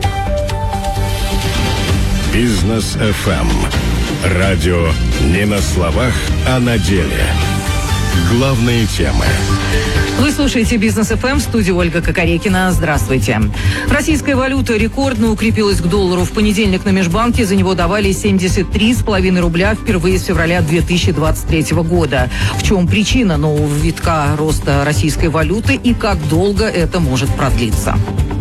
Бизнес ФМ. Радио не на словах, а на деле. Главные темы. Вы слушаете «Бизнес ФМ», в студии Ольга Кокорекина. Здравствуйте. Российская валюта рекордно укрепилась к доллару. В понедельник на межбанке за него давали 73,5 рубля впервые с февраля 2023 года. В чем причина нового витка роста российской валюты и как долго это может продлиться?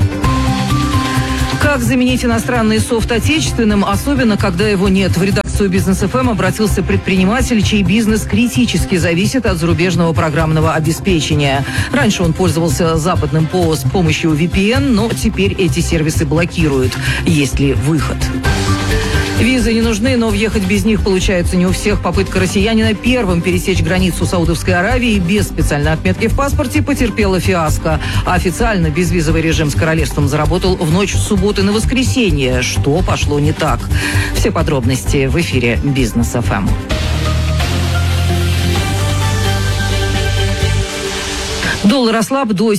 Как заменить иностранный софт отечественным, особенно когда его нет? В редакцию «Бизнес ФМ» обратился предприниматель, чей бизнес критически зависит от зарубежного программного обеспечения. Раньше он пользовался западным ПО с помощью VPN, но теперь эти сервисы блокируют. Есть ли выход? Визы не нужны, но въехать без них получается не у всех. Попытка россиянина первым пересечь границу Саудовской Аравии без специальной отметки в паспорте потерпела фиаско. А официально безвизовый режим с королевством заработал в ночь с субботы на воскресенье. Что пошло не так? Все подробности в эфире «Бизнес ФМ». Доллар ослаб до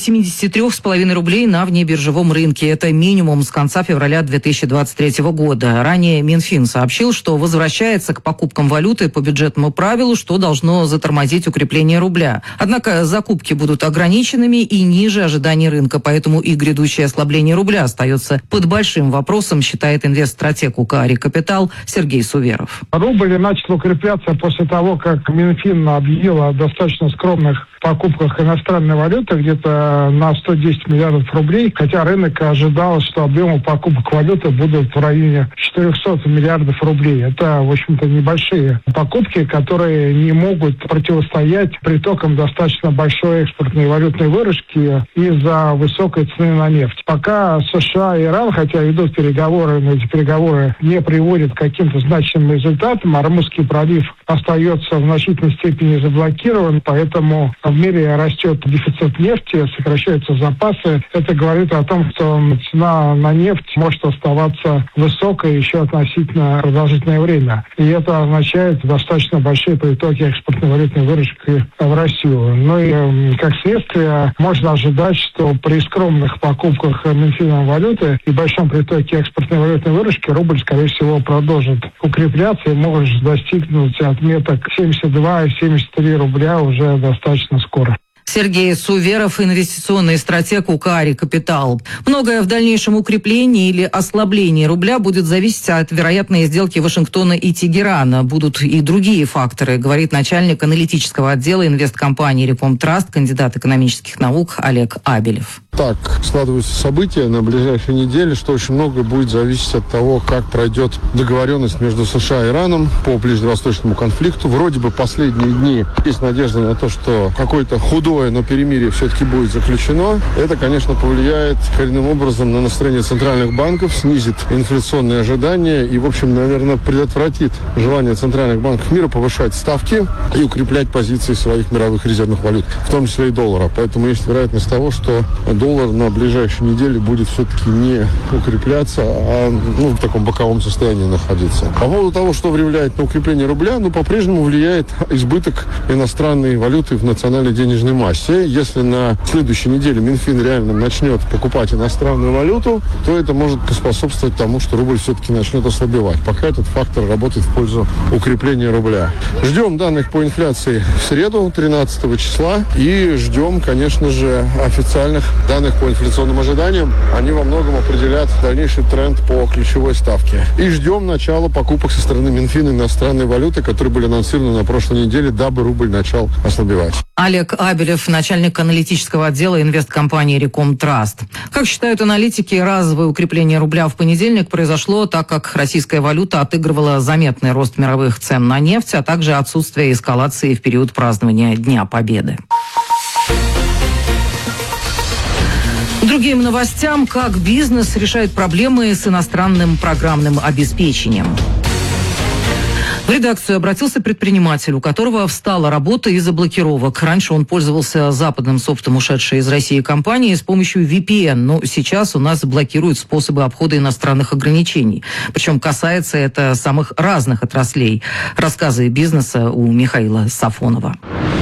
73,5 рублей на внебиржевом рынке. Это минимум с конца февраля 2023 года. Ранее Минфин сообщил, что возвращается к покупкам валюты по бюджетному правилу, что должно затормозить укрепление рубля. Однако закупки будут ограниченными и ниже ожиданий рынка, поэтому и грядущее ослабление рубля остается под большим вопросом, считает инвестстратег УК «Капитал» Сергей Суверов. Рубль начал укрепляться после того, как Минфин объявил о достаточно скромных покупках иностранной валюты где-то на 110 миллиардов рублей, хотя рынок ожидал, что объемы покупок валюты будут в районе 400 миллиардов рублей. Это, в общем-то, небольшие покупки, которые не могут противостоять притокам достаточно большой экспортной валютной выручки из-за высокой цены на нефть. Пока США и Иран, хотя ведут переговоры, но эти переговоры не приводят к каким-то значимым результатам, Ормузский пролив остается в значительной степени заблокирован, поэтому в мире растет дефицит нефти, сокращаются запасы. Это говорит о том, что цена на нефть может оставаться высокой еще относительно продолжительное время. И это означает достаточно большие притоки экспортной валютной выручки в Россию. Ну и как следствие можно ожидать, что при скромных покупках Минфином валюты и большом притоке экспортной валютной выручки рубль, скорее всего, продолжит укрепляться и может достигнуть отметок 72 и 73 рубля уже достаточно скоро. Сергей Суверов, инвестиционный стратег УК «Капитал». Многое в дальнейшем укреплении или ослаблении рубля будет зависеть от вероятной сделки Вашингтона и Тегерана. Будут и другие факторы, говорит начальник аналитического отдела инвесткомпании «Рекомтраст», кандидат экономических наук Олег Абелев. Так складываются события на ближайшей неделе, что очень многое будет зависеть от того, как пройдет договоренность между США и Ираном по ближневосточному конфликту. Вроде бы последние дни есть надежда на то, что какое-то худое, но перемирие все-таки будет заключено. Это, конечно, повлияет коренным образом на настроение центральных банков, снизит инфляционные ожидания и, в общем, наверное, предотвратит желание центральных банков мира повышать ставки и укреплять позиции своих мировых резервных валют, в том числе и доллара. Поэтому есть вероятность того, что доллар на ближайшей неделе будет все-таки не укрепляться, а в таком боковом состоянии находиться. По поводу того, что влияет на укрепление рубля, по-прежнему влияет избыток иностранной валюты в национальной денежной массе. Если на следующей неделе Минфин реально начнет покупать иностранную валюту, то это может поспособствовать тому, что рубль все-таки начнет ослабевать. Пока этот фактор работает в пользу укрепления рубля. Ждем данных по инфляции в среду, 13 числа, и ждем, конечно же, официальных данных по инфляционным ожиданиям. Они во многом определят дальнейший тренд по ключевой ставке. И ждем начала покупок со стороны Минфина иностранной валюты, которые были анонсированы на прошлой неделе, дабы рубль начал ослабевать. Олег Абелев, начальник аналитического отдела инвесткомпании «Рекомтраст». Как считают аналитики, разовое укрепление рубля в понедельник произошло, так как российская валюта отыгрывала заметный рост мировых цен на нефть, а также отсутствие эскалации в период празднования Дня Победы. Другим новостям, как бизнес решает проблемы с иностранным программным обеспечением. В редакцию обратился предприниматель, у которого встала работа из-за блокировок. Раньше он пользовался западным софтом ушедшей из России компании с помощью VPN, но сейчас у нас блокируют способы обхода иностранных ограничений. Причем касается это самых разных отраслей. Рассказы бизнеса у Михаила Сафонова.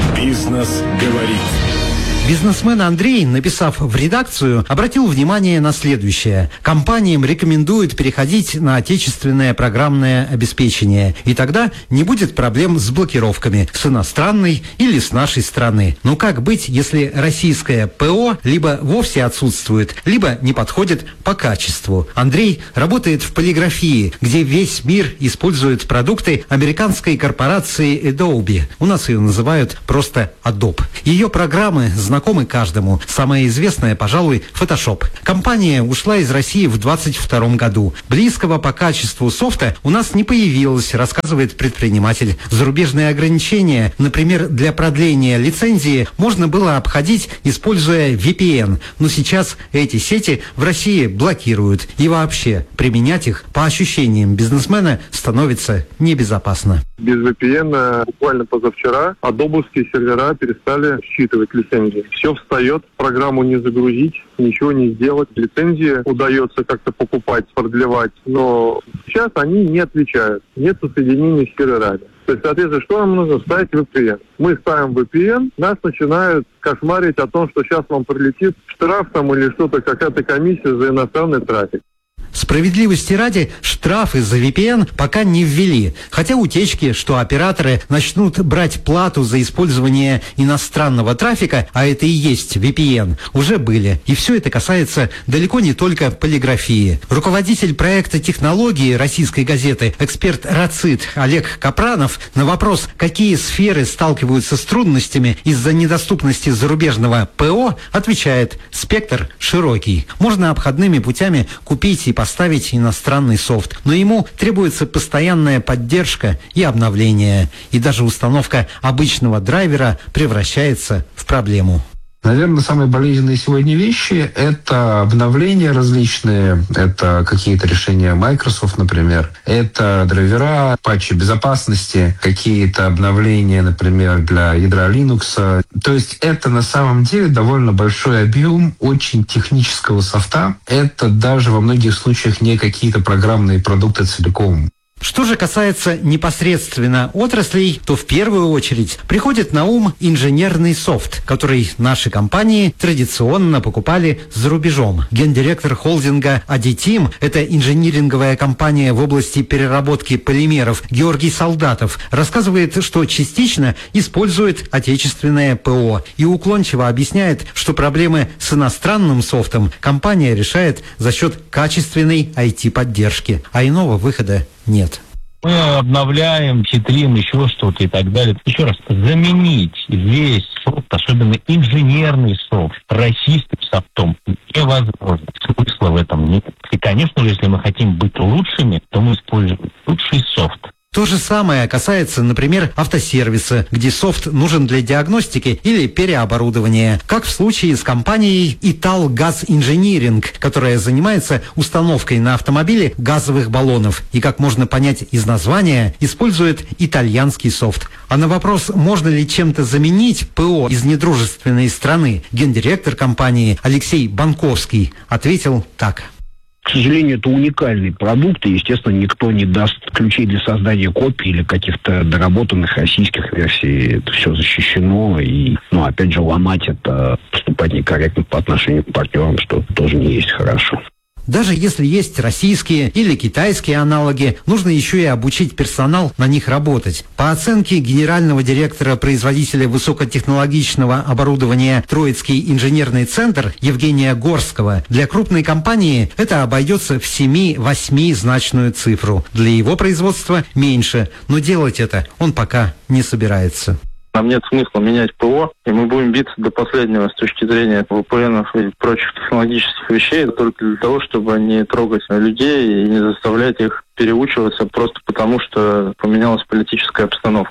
Бизнес говорит. Бизнесмен Андрей, написав в редакцию, обратил внимание на следующее. Компаниям рекомендуют переходить на отечественное программное обеспечение. И тогда не будет проблем с блокировками с иностранной или с нашей страны. Но как быть, если российское ПО либо вовсе отсутствует, либо не подходит по качеству? Андрей работает в полиграфии, где весь мир использует продукты американской корпорации Adobe. У нас ее называют просто Adobe. Ее программы знакомы каждому. Самая известная, пожалуй, Photoshop. Компания ушла из России в 2022 году. Близкого по качеству софта у нас не появилось, рассказывает предприниматель. Зарубежные ограничения, например, для продления лицензии, можно было обходить, используя VPN. Но сейчас эти сети в России блокируют. И вообще, применять их, по ощущениям бизнесмена, становится небезопасно. Без VPN буквально позавчера адобовские сервера перестали считывать лицензии. Все встает, программу не загрузить, ничего не сделать. Лицензии удается как-то покупать, продлевать, но сейчас они не отвечают. Нет соединения с серверами. То есть, соответственно, что нам нужно? Ставить VPN. Мы ставим VPN, нас начинают кошмарить о том, что сейчас вам прилетит штраф там или что-то, какая-то комиссия за иностранный трафик. Справедливости ради, штрафы за VPN пока не ввели. Хотя утечки, что операторы начнут брать плату за использование иностранного трафика, а это и есть VPN, уже были. И все это касается далеко не только полиграфии. Руководитель проекта технологии российской газеты, эксперт РАЦИТ Олег Капранов, на вопрос, какие сферы сталкиваются с трудностями из-за недоступности зарубежного ПО, отвечает: спектр широкий. Можно обходными путями купить и поставить иностранный софт, но ему требуется постоянная поддержка и обновление, и даже установка обычного драйвера превращается в проблему. Наверное, самые болезненные сегодня вещи – это обновления различные, это какие-то решения Microsoft, например, это драйвера, патчи безопасности, какие-то обновления, например, для ядра Linux. То есть это на самом деле довольно большой объем очень технического софта. Это даже во многих случаях не какие-то программные продукты целиком. Что же касается непосредственно отраслей, то в первую очередь приходит на ум инженерный софт, который наши компании традиционно покупали за рубежом. Гендиректор холдинга Aditeam, это инжиниринговая компания в области переработки полимеров, Георгий Солдатов, рассказывает, что частично использует отечественное ПО и уклончиво объясняет, что проблемы с иностранным софтом компания решает за счет качественной IT-поддержки, а иного выхода нет. Мы обновляем, хитрим, еще что-то и так далее. Еще раз, заменить весь софт, особенно инженерный софт, российским софтом невозможно. Смысла в этом нет. И, конечно же, если мы хотим быть лучшими, то мы используем лучший софт. То же самое касается, например, автосервиса, где софт нужен для диагностики или переоборудования, как в случае с компанией Italgas Engineering, которая занимается установкой на автомобиле газовых баллонов и, как можно понять из названия, использует итальянский софт. А на вопрос, можно ли чем-то заменить ПО из недружественной страны, гендиректор компании Алексей Банковский ответил так. К сожалению, это уникальный продукт, и, естественно, никто не даст ключей для создания копий или каких-то доработанных российских версий. Это все защищено, и, опять же, ломать это, поступать некорректно по отношению к партнерам, что тоже не есть хорошо. Даже если есть российские или китайские аналоги, нужно еще и обучить персонал на них работать. По оценке генерального директора производителя высокотехнологичного оборудования Троицкий инженерный центр Евгения Горского, для крупной компании это обойдется в 7-8-значную цифру. Для его производства меньше, но делать это он пока не собирается. Нам нет смысла менять ПО, и мы будем биться до последнего с точки зрения VPN и прочих технологических вещей только для того, чтобы не трогать людей и не заставлять их переучиваться просто потому, что поменялась политическая обстановка.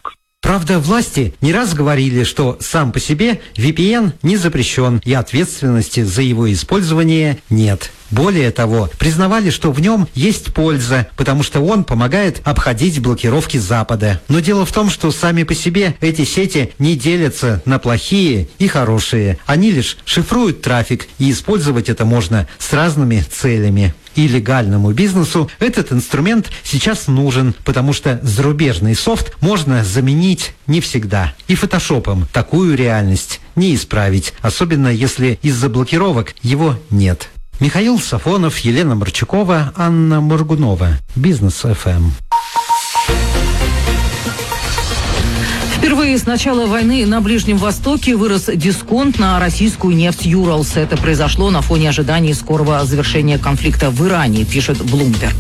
Правда, власти не раз говорили, что сам по себе VPN не запрещен и ответственности за его использование нет. Более того, признавали, что в нем есть польза, потому что он помогает обходить блокировки Запада. Но дело в том, что сами по себе эти сети не делятся на плохие и хорошие. Они лишь шифруют трафик, и использовать это можно с разными целями. И легальному бизнесу этот инструмент сейчас нужен, потому что зарубежный софт можно заменить не всегда. И фотошопом такую реальность не исправить, особенно если из-за блокировок его нет. Михаил Сафонов, Елена Марчукова, Анна Моргунова. Бизнес ФМ. Впервые с начала войны на Ближнем Востоке вырос дисконт на российскую нефть «Юралс». Это произошло на фоне ожиданий скорого завершения конфликта в Иране, пишет Bloomberg.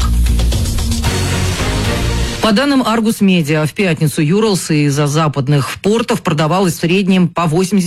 По данным Argus Media, в пятницу «Юралс» из-за западных портов продавалась в среднем по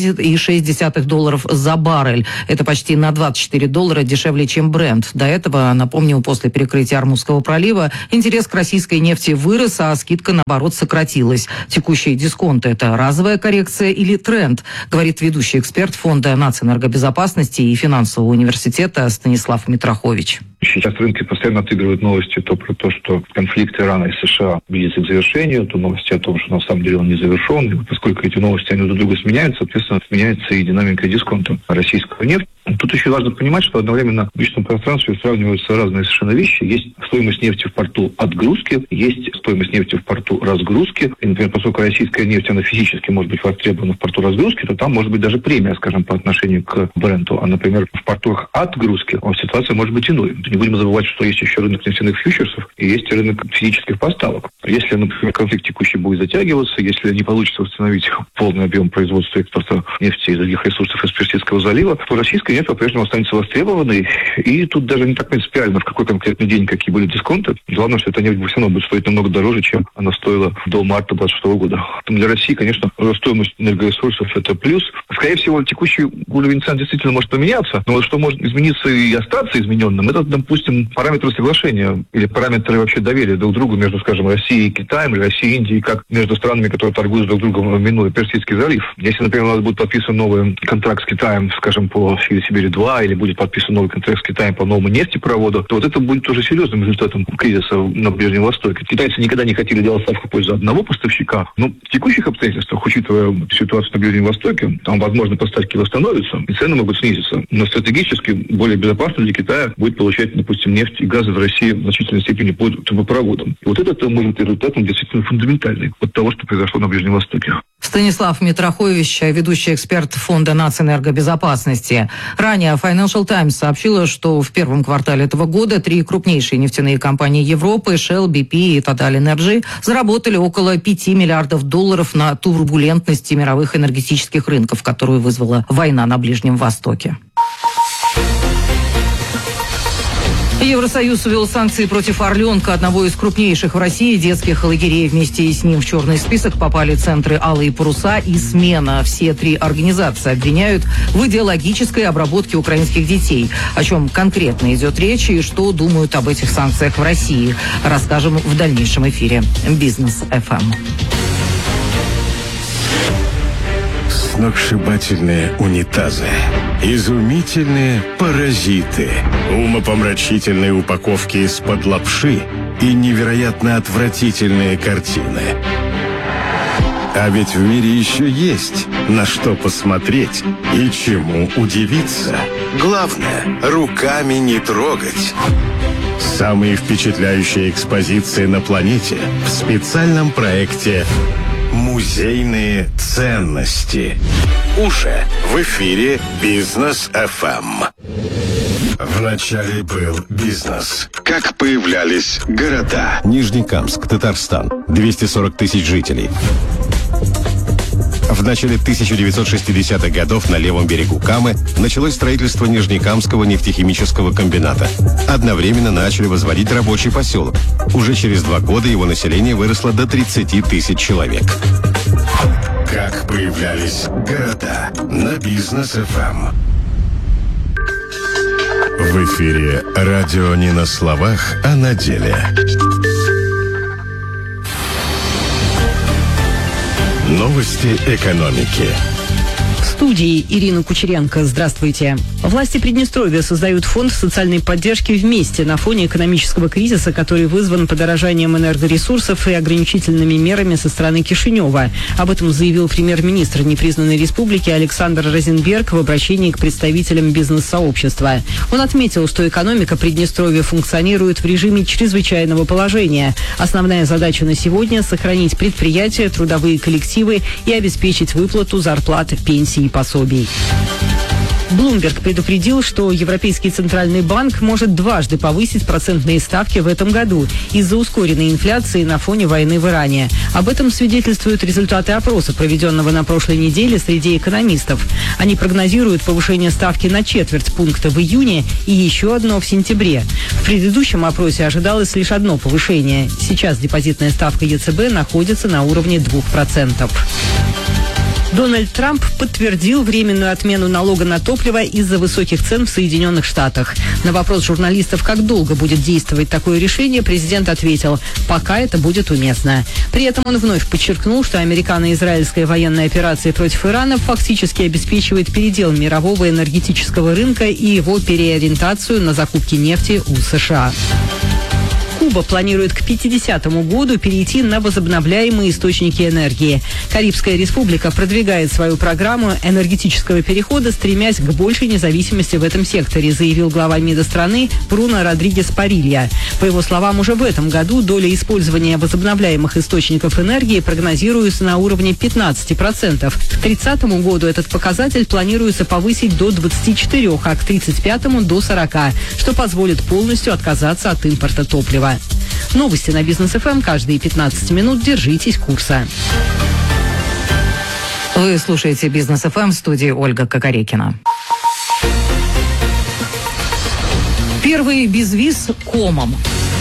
$80,6 за баррель. Это почти на $24 дешевле, чем Brent. До этого, напомню, после перекрытия Ормузского пролива интерес к российской нефти вырос, а скидка, наоборот, сократилась. Текущий дисконт – это разовая коррекция или тренд, говорит ведущий эксперт Фонда нацэнергобезопасности и финансового университета Станислав Митрохович. Сейчас рынки постоянно отыгрывают новости то про то, что конфликт Ирана и США близится к завершению, то новости о том, что на самом деле он не завершен. И поскольку эти новости, они друг друга сменяются, соответственно, сменяется и динамика дисконта российского нефти. Тут еще важно понимать, что одновременно в личном пространстве сравниваются разные совершенно вещи. Есть стоимость нефти в порту отгрузки, есть стоимость нефти в порту разгрузки. И, например, поскольку российская нефть, она физически может быть востребована в порту разгрузки, то там может быть даже премия, скажем, по отношению к Бренту. А, например, в портах отгрузки ситуация может быть иной. Не будем забывать, что есть еще рынок нефтяных фьючерсов и есть рынок физических поставок. Если, например, конфликт текущий будет затягиваться, если не получится восстановить полный объем производства и экспорта нефти и других ресурсов из Персидского залива, то российская нефть по-прежнему останется востребованной. И тут даже не так принципиально, в какой конкретный день какие были дисконты. Главное, что эта нефть все равно будет стоить намного дороже, чем она стоила до марта 2026 года. Поэтому для России, конечно, стоимость энергоресурсов – это плюс. Скорее всего, текущий уровень цен действительно может поменяться, но вот что может измениться и остаться измененным, это, допустим, параметры соглашения или параметры вообще доверия друг к другу между, скажем, Россией и Китаем, или Россией и Индией, как между странами, которые торгуют друг другом, минуя Персидский залив. Если, например, у нас будет подписан новый контракт с Китаем, скажем, по Сибири-2, или будет подписан новый контракт с Китаем по новому нефтепроводу, то вот это будет тоже серьезным результатом кризиса на Ближнем Востоке. Китайцы никогда не хотели делать ставку в пользу одного поставщика, но в текущих обстоятельствах, учитывая ситуацию на Ближнем Востоке, там, возможно, поставки восстановятся, и цены могут снизиться. Но стратегически более безопасно для Китая будет получать, допустим, нефть и газ в России в значительной степени по трубопроводам. И вот это может быть результатом действительно фундаментальный от того, что произошло на Ближнем Востоке. Станислав Митрохович, ведущий эксперт Фонда нацэнергобезопасности. Ранее Financial Times сообщила, что в первом квартале этого года 3 крупнейшие нефтяные компании Европы, Shell, BP и Total Energy, заработали около $5 миллиардов на турбулентности мировых энергетических рынков, которую вызвала война на Ближнем Востоке. Евросоюз ввел санкции против «Орленка», одного из крупнейших в России детских лагерей. Вместе с ним в черный список попали центры «Алые паруса» и «Смена». Все 3 организации обвиняют в идеологической обработке украинских детей. О чем конкретно идет речь и что думают об этих санкциях в России, расскажем в дальнейшем эфире «Бизнес ФМ». Сногсшибательные унитазы, изумительные паразиты, умопомрачительные упаковки из-под лапши и невероятно отвратительные картины. А ведь в мире еще есть на что посмотреть и чему удивиться. Главное, руками не трогать. Самые впечатляющие экспозиции на планете в специальном проекте «Музейные ценности». Уже в эфире «Бизнес ФМ». Вначале был бизнес. Как появлялись города. Нижнекамск, Татарстан. 240 тысяч жителей. В начале 1960-х годов на левом берегу Камы началось строительство Нижнекамского нефтехимического комбината. Одновременно начали возводить рабочий поселок. Уже через 2 года его население выросло до 30 тысяч человек. Как появлялись города на Бизнес ФМ. В эфире радио не на словах, а на деле. Новости экономики. В студии Ирина Кучеренко. Здравствуйте. Власти Приднестровья создают фонд социальной поддержки «Вместе» на фоне экономического кризиса, который вызван подорожанием энергоресурсов и ограничительными мерами со стороны Кишинева. Об этом заявил премьер-министр непризнанной республики Александр Розенберг в обращении к представителям бизнес-сообщества. Он отметил, что экономика Приднестровья функционирует в режиме чрезвычайного положения. Основная задача на сегодня – сохранить предприятия, трудовые коллективы и обеспечить выплату зарплат, пенсий и пособий. Bloomberg предупредил, что Европейский центральный банк может дважды повысить процентные ставки в этом году из-за ускоренной инфляции на фоне войны в Иране. Об этом свидетельствуют результаты опроса, проведенного на прошлой неделе среди экономистов. Они прогнозируют повышение ставки на четверть пункта в июне и еще одно в сентябре. В предыдущем опросе ожидалось лишь одно повышение. Сейчас депозитная ставка ЕЦБ находится на уровне 2%. Дональд Трамп подтвердил временную отмену налога на топливо из-за высоких цен в Соединенных Штатах. На вопрос журналистов, как долго будет действовать такое решение, президент ответил: пока это будет уместно. При этом он вновь подчеркнул, что американо-израильская военная операция против Ирана фактически обеспечивает передел мирового энергетического рынка и его переориентацию на закупки нефти у США. Куба планирует к 50-му году перейти на возобновляемые источники энергии. Карибская республика продвигает свою программу энергетического перехода, стремясь к большей независимости в этом секторе, заявил глава МИДа страны Бруно Родригес Парилья. По его словам, уже в этом году доля использования возобновляемых источников энергии прогнозируется на уровне 15%. К 30-му году этот показатель планируется повысить до 24%, а к 35-му до 40%, что позволит полностью отказаться от импорта топлива. Новости на Бизнес ФМ каждые 15 минут. Держитесь курса. Вы слушаете Бизнес ФМ, в студии Ольга Кокорекина. Первый безвиз комом.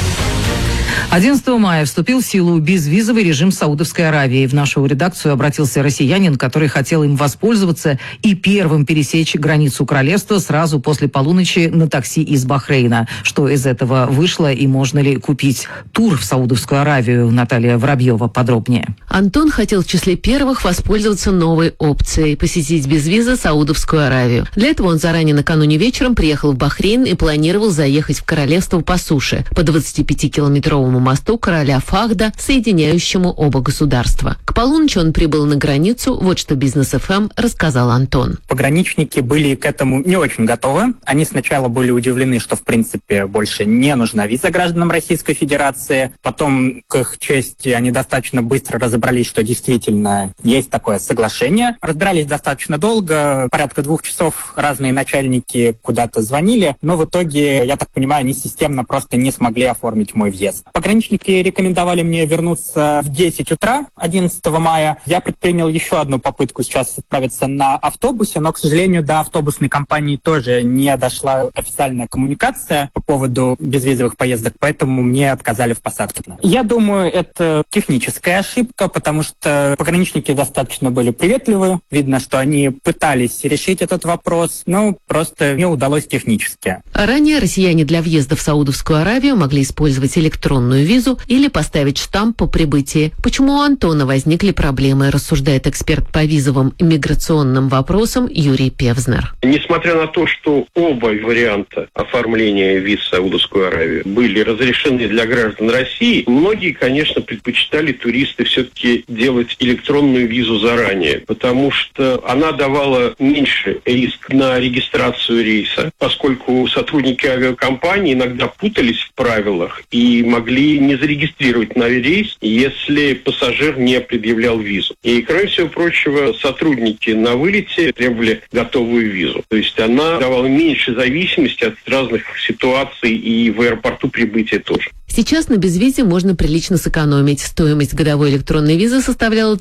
11 мая вступил в силу безвизовый режим Саудовской Аравии. В нашу редакцию обратился россиянин, который хотел им воспользоваться и первым пересечь границу королевства сразу после полуночи на такси из Бахрейна. Что из этого вышло и можно ли купить тур в Саудовскую Аравию? Наталья Воробьева подробнее. Антон хотел в числе первых воспользоваться новой опцией – посетить без визы Саудовскую Аравию. Для этого он заранее накануне вечером приехал в Бахрейн и планировал заехать в королевство по суше по 25-километровому мосту короля Фахда, соединяющему оба государства. К полуночи он прибыл на границу. Вот что Бизнес ФМ рассказал Антон. Пограничники были к этому не очень готовы. Они сначала были удивлены, что в принципе больше не нужна виза гражданам Российской Федерации. Потом, к их чести, они достаточно быстро разобрались, что действительно есть такое соглашение. Разбирались достаточно долго, порядка 2 часов разные начальники куда-то звонили, но в итоге, я так понимаю, они системно просто не смогли оформить мой въезд. Пограничники рекомендовали мне вернуться в 10 утра 11 мая. Я предпринял еще одну попытку сейчас отправиться на автобусе, но, к сожалению, до автобусной компании тоже не дошла официальная коммуникация по поводу безвизовых поездок, поэтому мне отказали в посадке. Я думаю, это техническая ошибка, потому что пограничники достаточно были приветливы. Видно, что они пытались решить этот вопрос, но просто не удалось технически. Ранее россияне для въезда в Саудовскую Аравию могли использовать электронную визу или поставить штамп по прибытии. Почему у Антона возникли проблемы, рассуждает эксперт по визовым и миграционным вопросам Юрий Певзнер. Несмотря на то, что оба варианта оформления виз в Саудовскую Аравию были разрешены для граждан России, многие, конечно, предпочитали туристы все-таки делать электронную визу заранее, потому что она давала меньше риск на регистрацию рейса, поскольку сотрудники авиакомпании иногда путались в правилах и могли не зарегистрировать на рейс, если пассажир не предъявлял визу. И, кроме всего прочего, сотрудники на вылете требовали готовую визу. То есть она давала меньше зависимости от разных ситуаций и в аэропорту прибытия тоже. Сейчас на безвизе можно прилично сэкономить. Стоимость годовой электронной визы составляла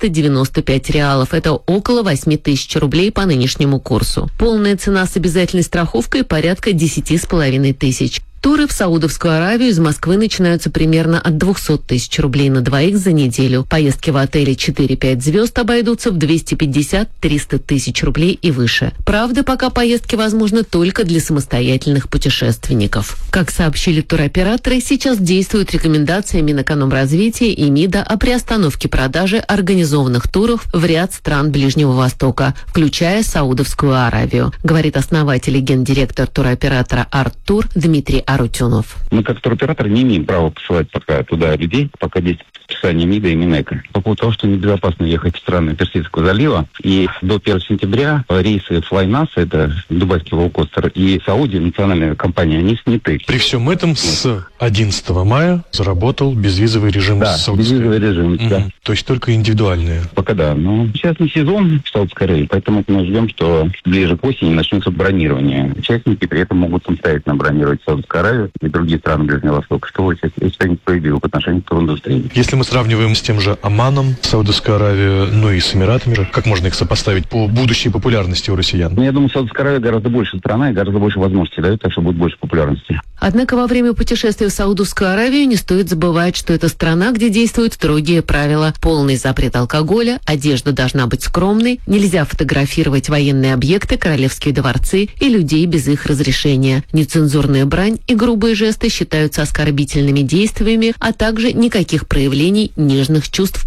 395 реалов. Это около 8 тысяч рублей по нынешнему курсу. Полная цена с обязательной страховкой порядка 10,5 тысяч. Туры в Саудовскую Аравию из Москвы начинаются примерно от 200 тысяч рублей на двоих за неделю. Поездки в отеле 4-5 звезд обойдутся в 250-300 тысяч рублей и выше. Правда, пока поездки возможны только для самостоятельных путешественников. Как сообщили туроператоры, сейчас действуют рекомендации Минэкономразвития и МИДа о приостановке продажи организованных туров в ряд стран Ближнего Востока, включая Саудовскую Аравию, говорит основатель и гендиректор туроператора «Арт-Тур» Дмитрий Арутюнов. Мы как туроператор не имеем права посылать пока туда людей, пока действует расписание МИДа и Минэко. По поводу того, что небезопасно ехать в страны Персидского залива, и до 1 сентября рейсы Flynas, это дубайский лоукостер, и Сауди, национальная компания, они сняты. При всем этом с 11 мая заработал безвизовый режим. Да, безвизовый режим, да. То есть только индивидуальные. Пока да, но сейчас не сезон в Саудовской Аравии, поэтому мы ждем, что ближе к осени начнется бронирование. Участники при этом могут самостоятельно бронировать Саудовскую Аравию и другие страны Ближнего Востока, что очень справедливо по отношению к туриндустрии. Если мы сравниваем с тем же Оманом, Саудовскую Аравию, ну и с Эмиратами, как можно их сопоставить по будущей популярности у россиян? Ну, я думаю, Саудовская Аравия гораздо больше страна и гораздо больше возможностей дает, так что будет больше популярности. Однако во время путешествия в Саудовскую Аравию не стоит забывать, что это страна, где действуют строгие правила. Полный запрет алкоголя, одежда должна быть скромной, нельзя фотографировать военные объекты, королевские дворцы и людей без их разрешения. Нецензурная брань и грубые жесты считаются оскорбительными действиями, а также никаких проявлений нежных чувств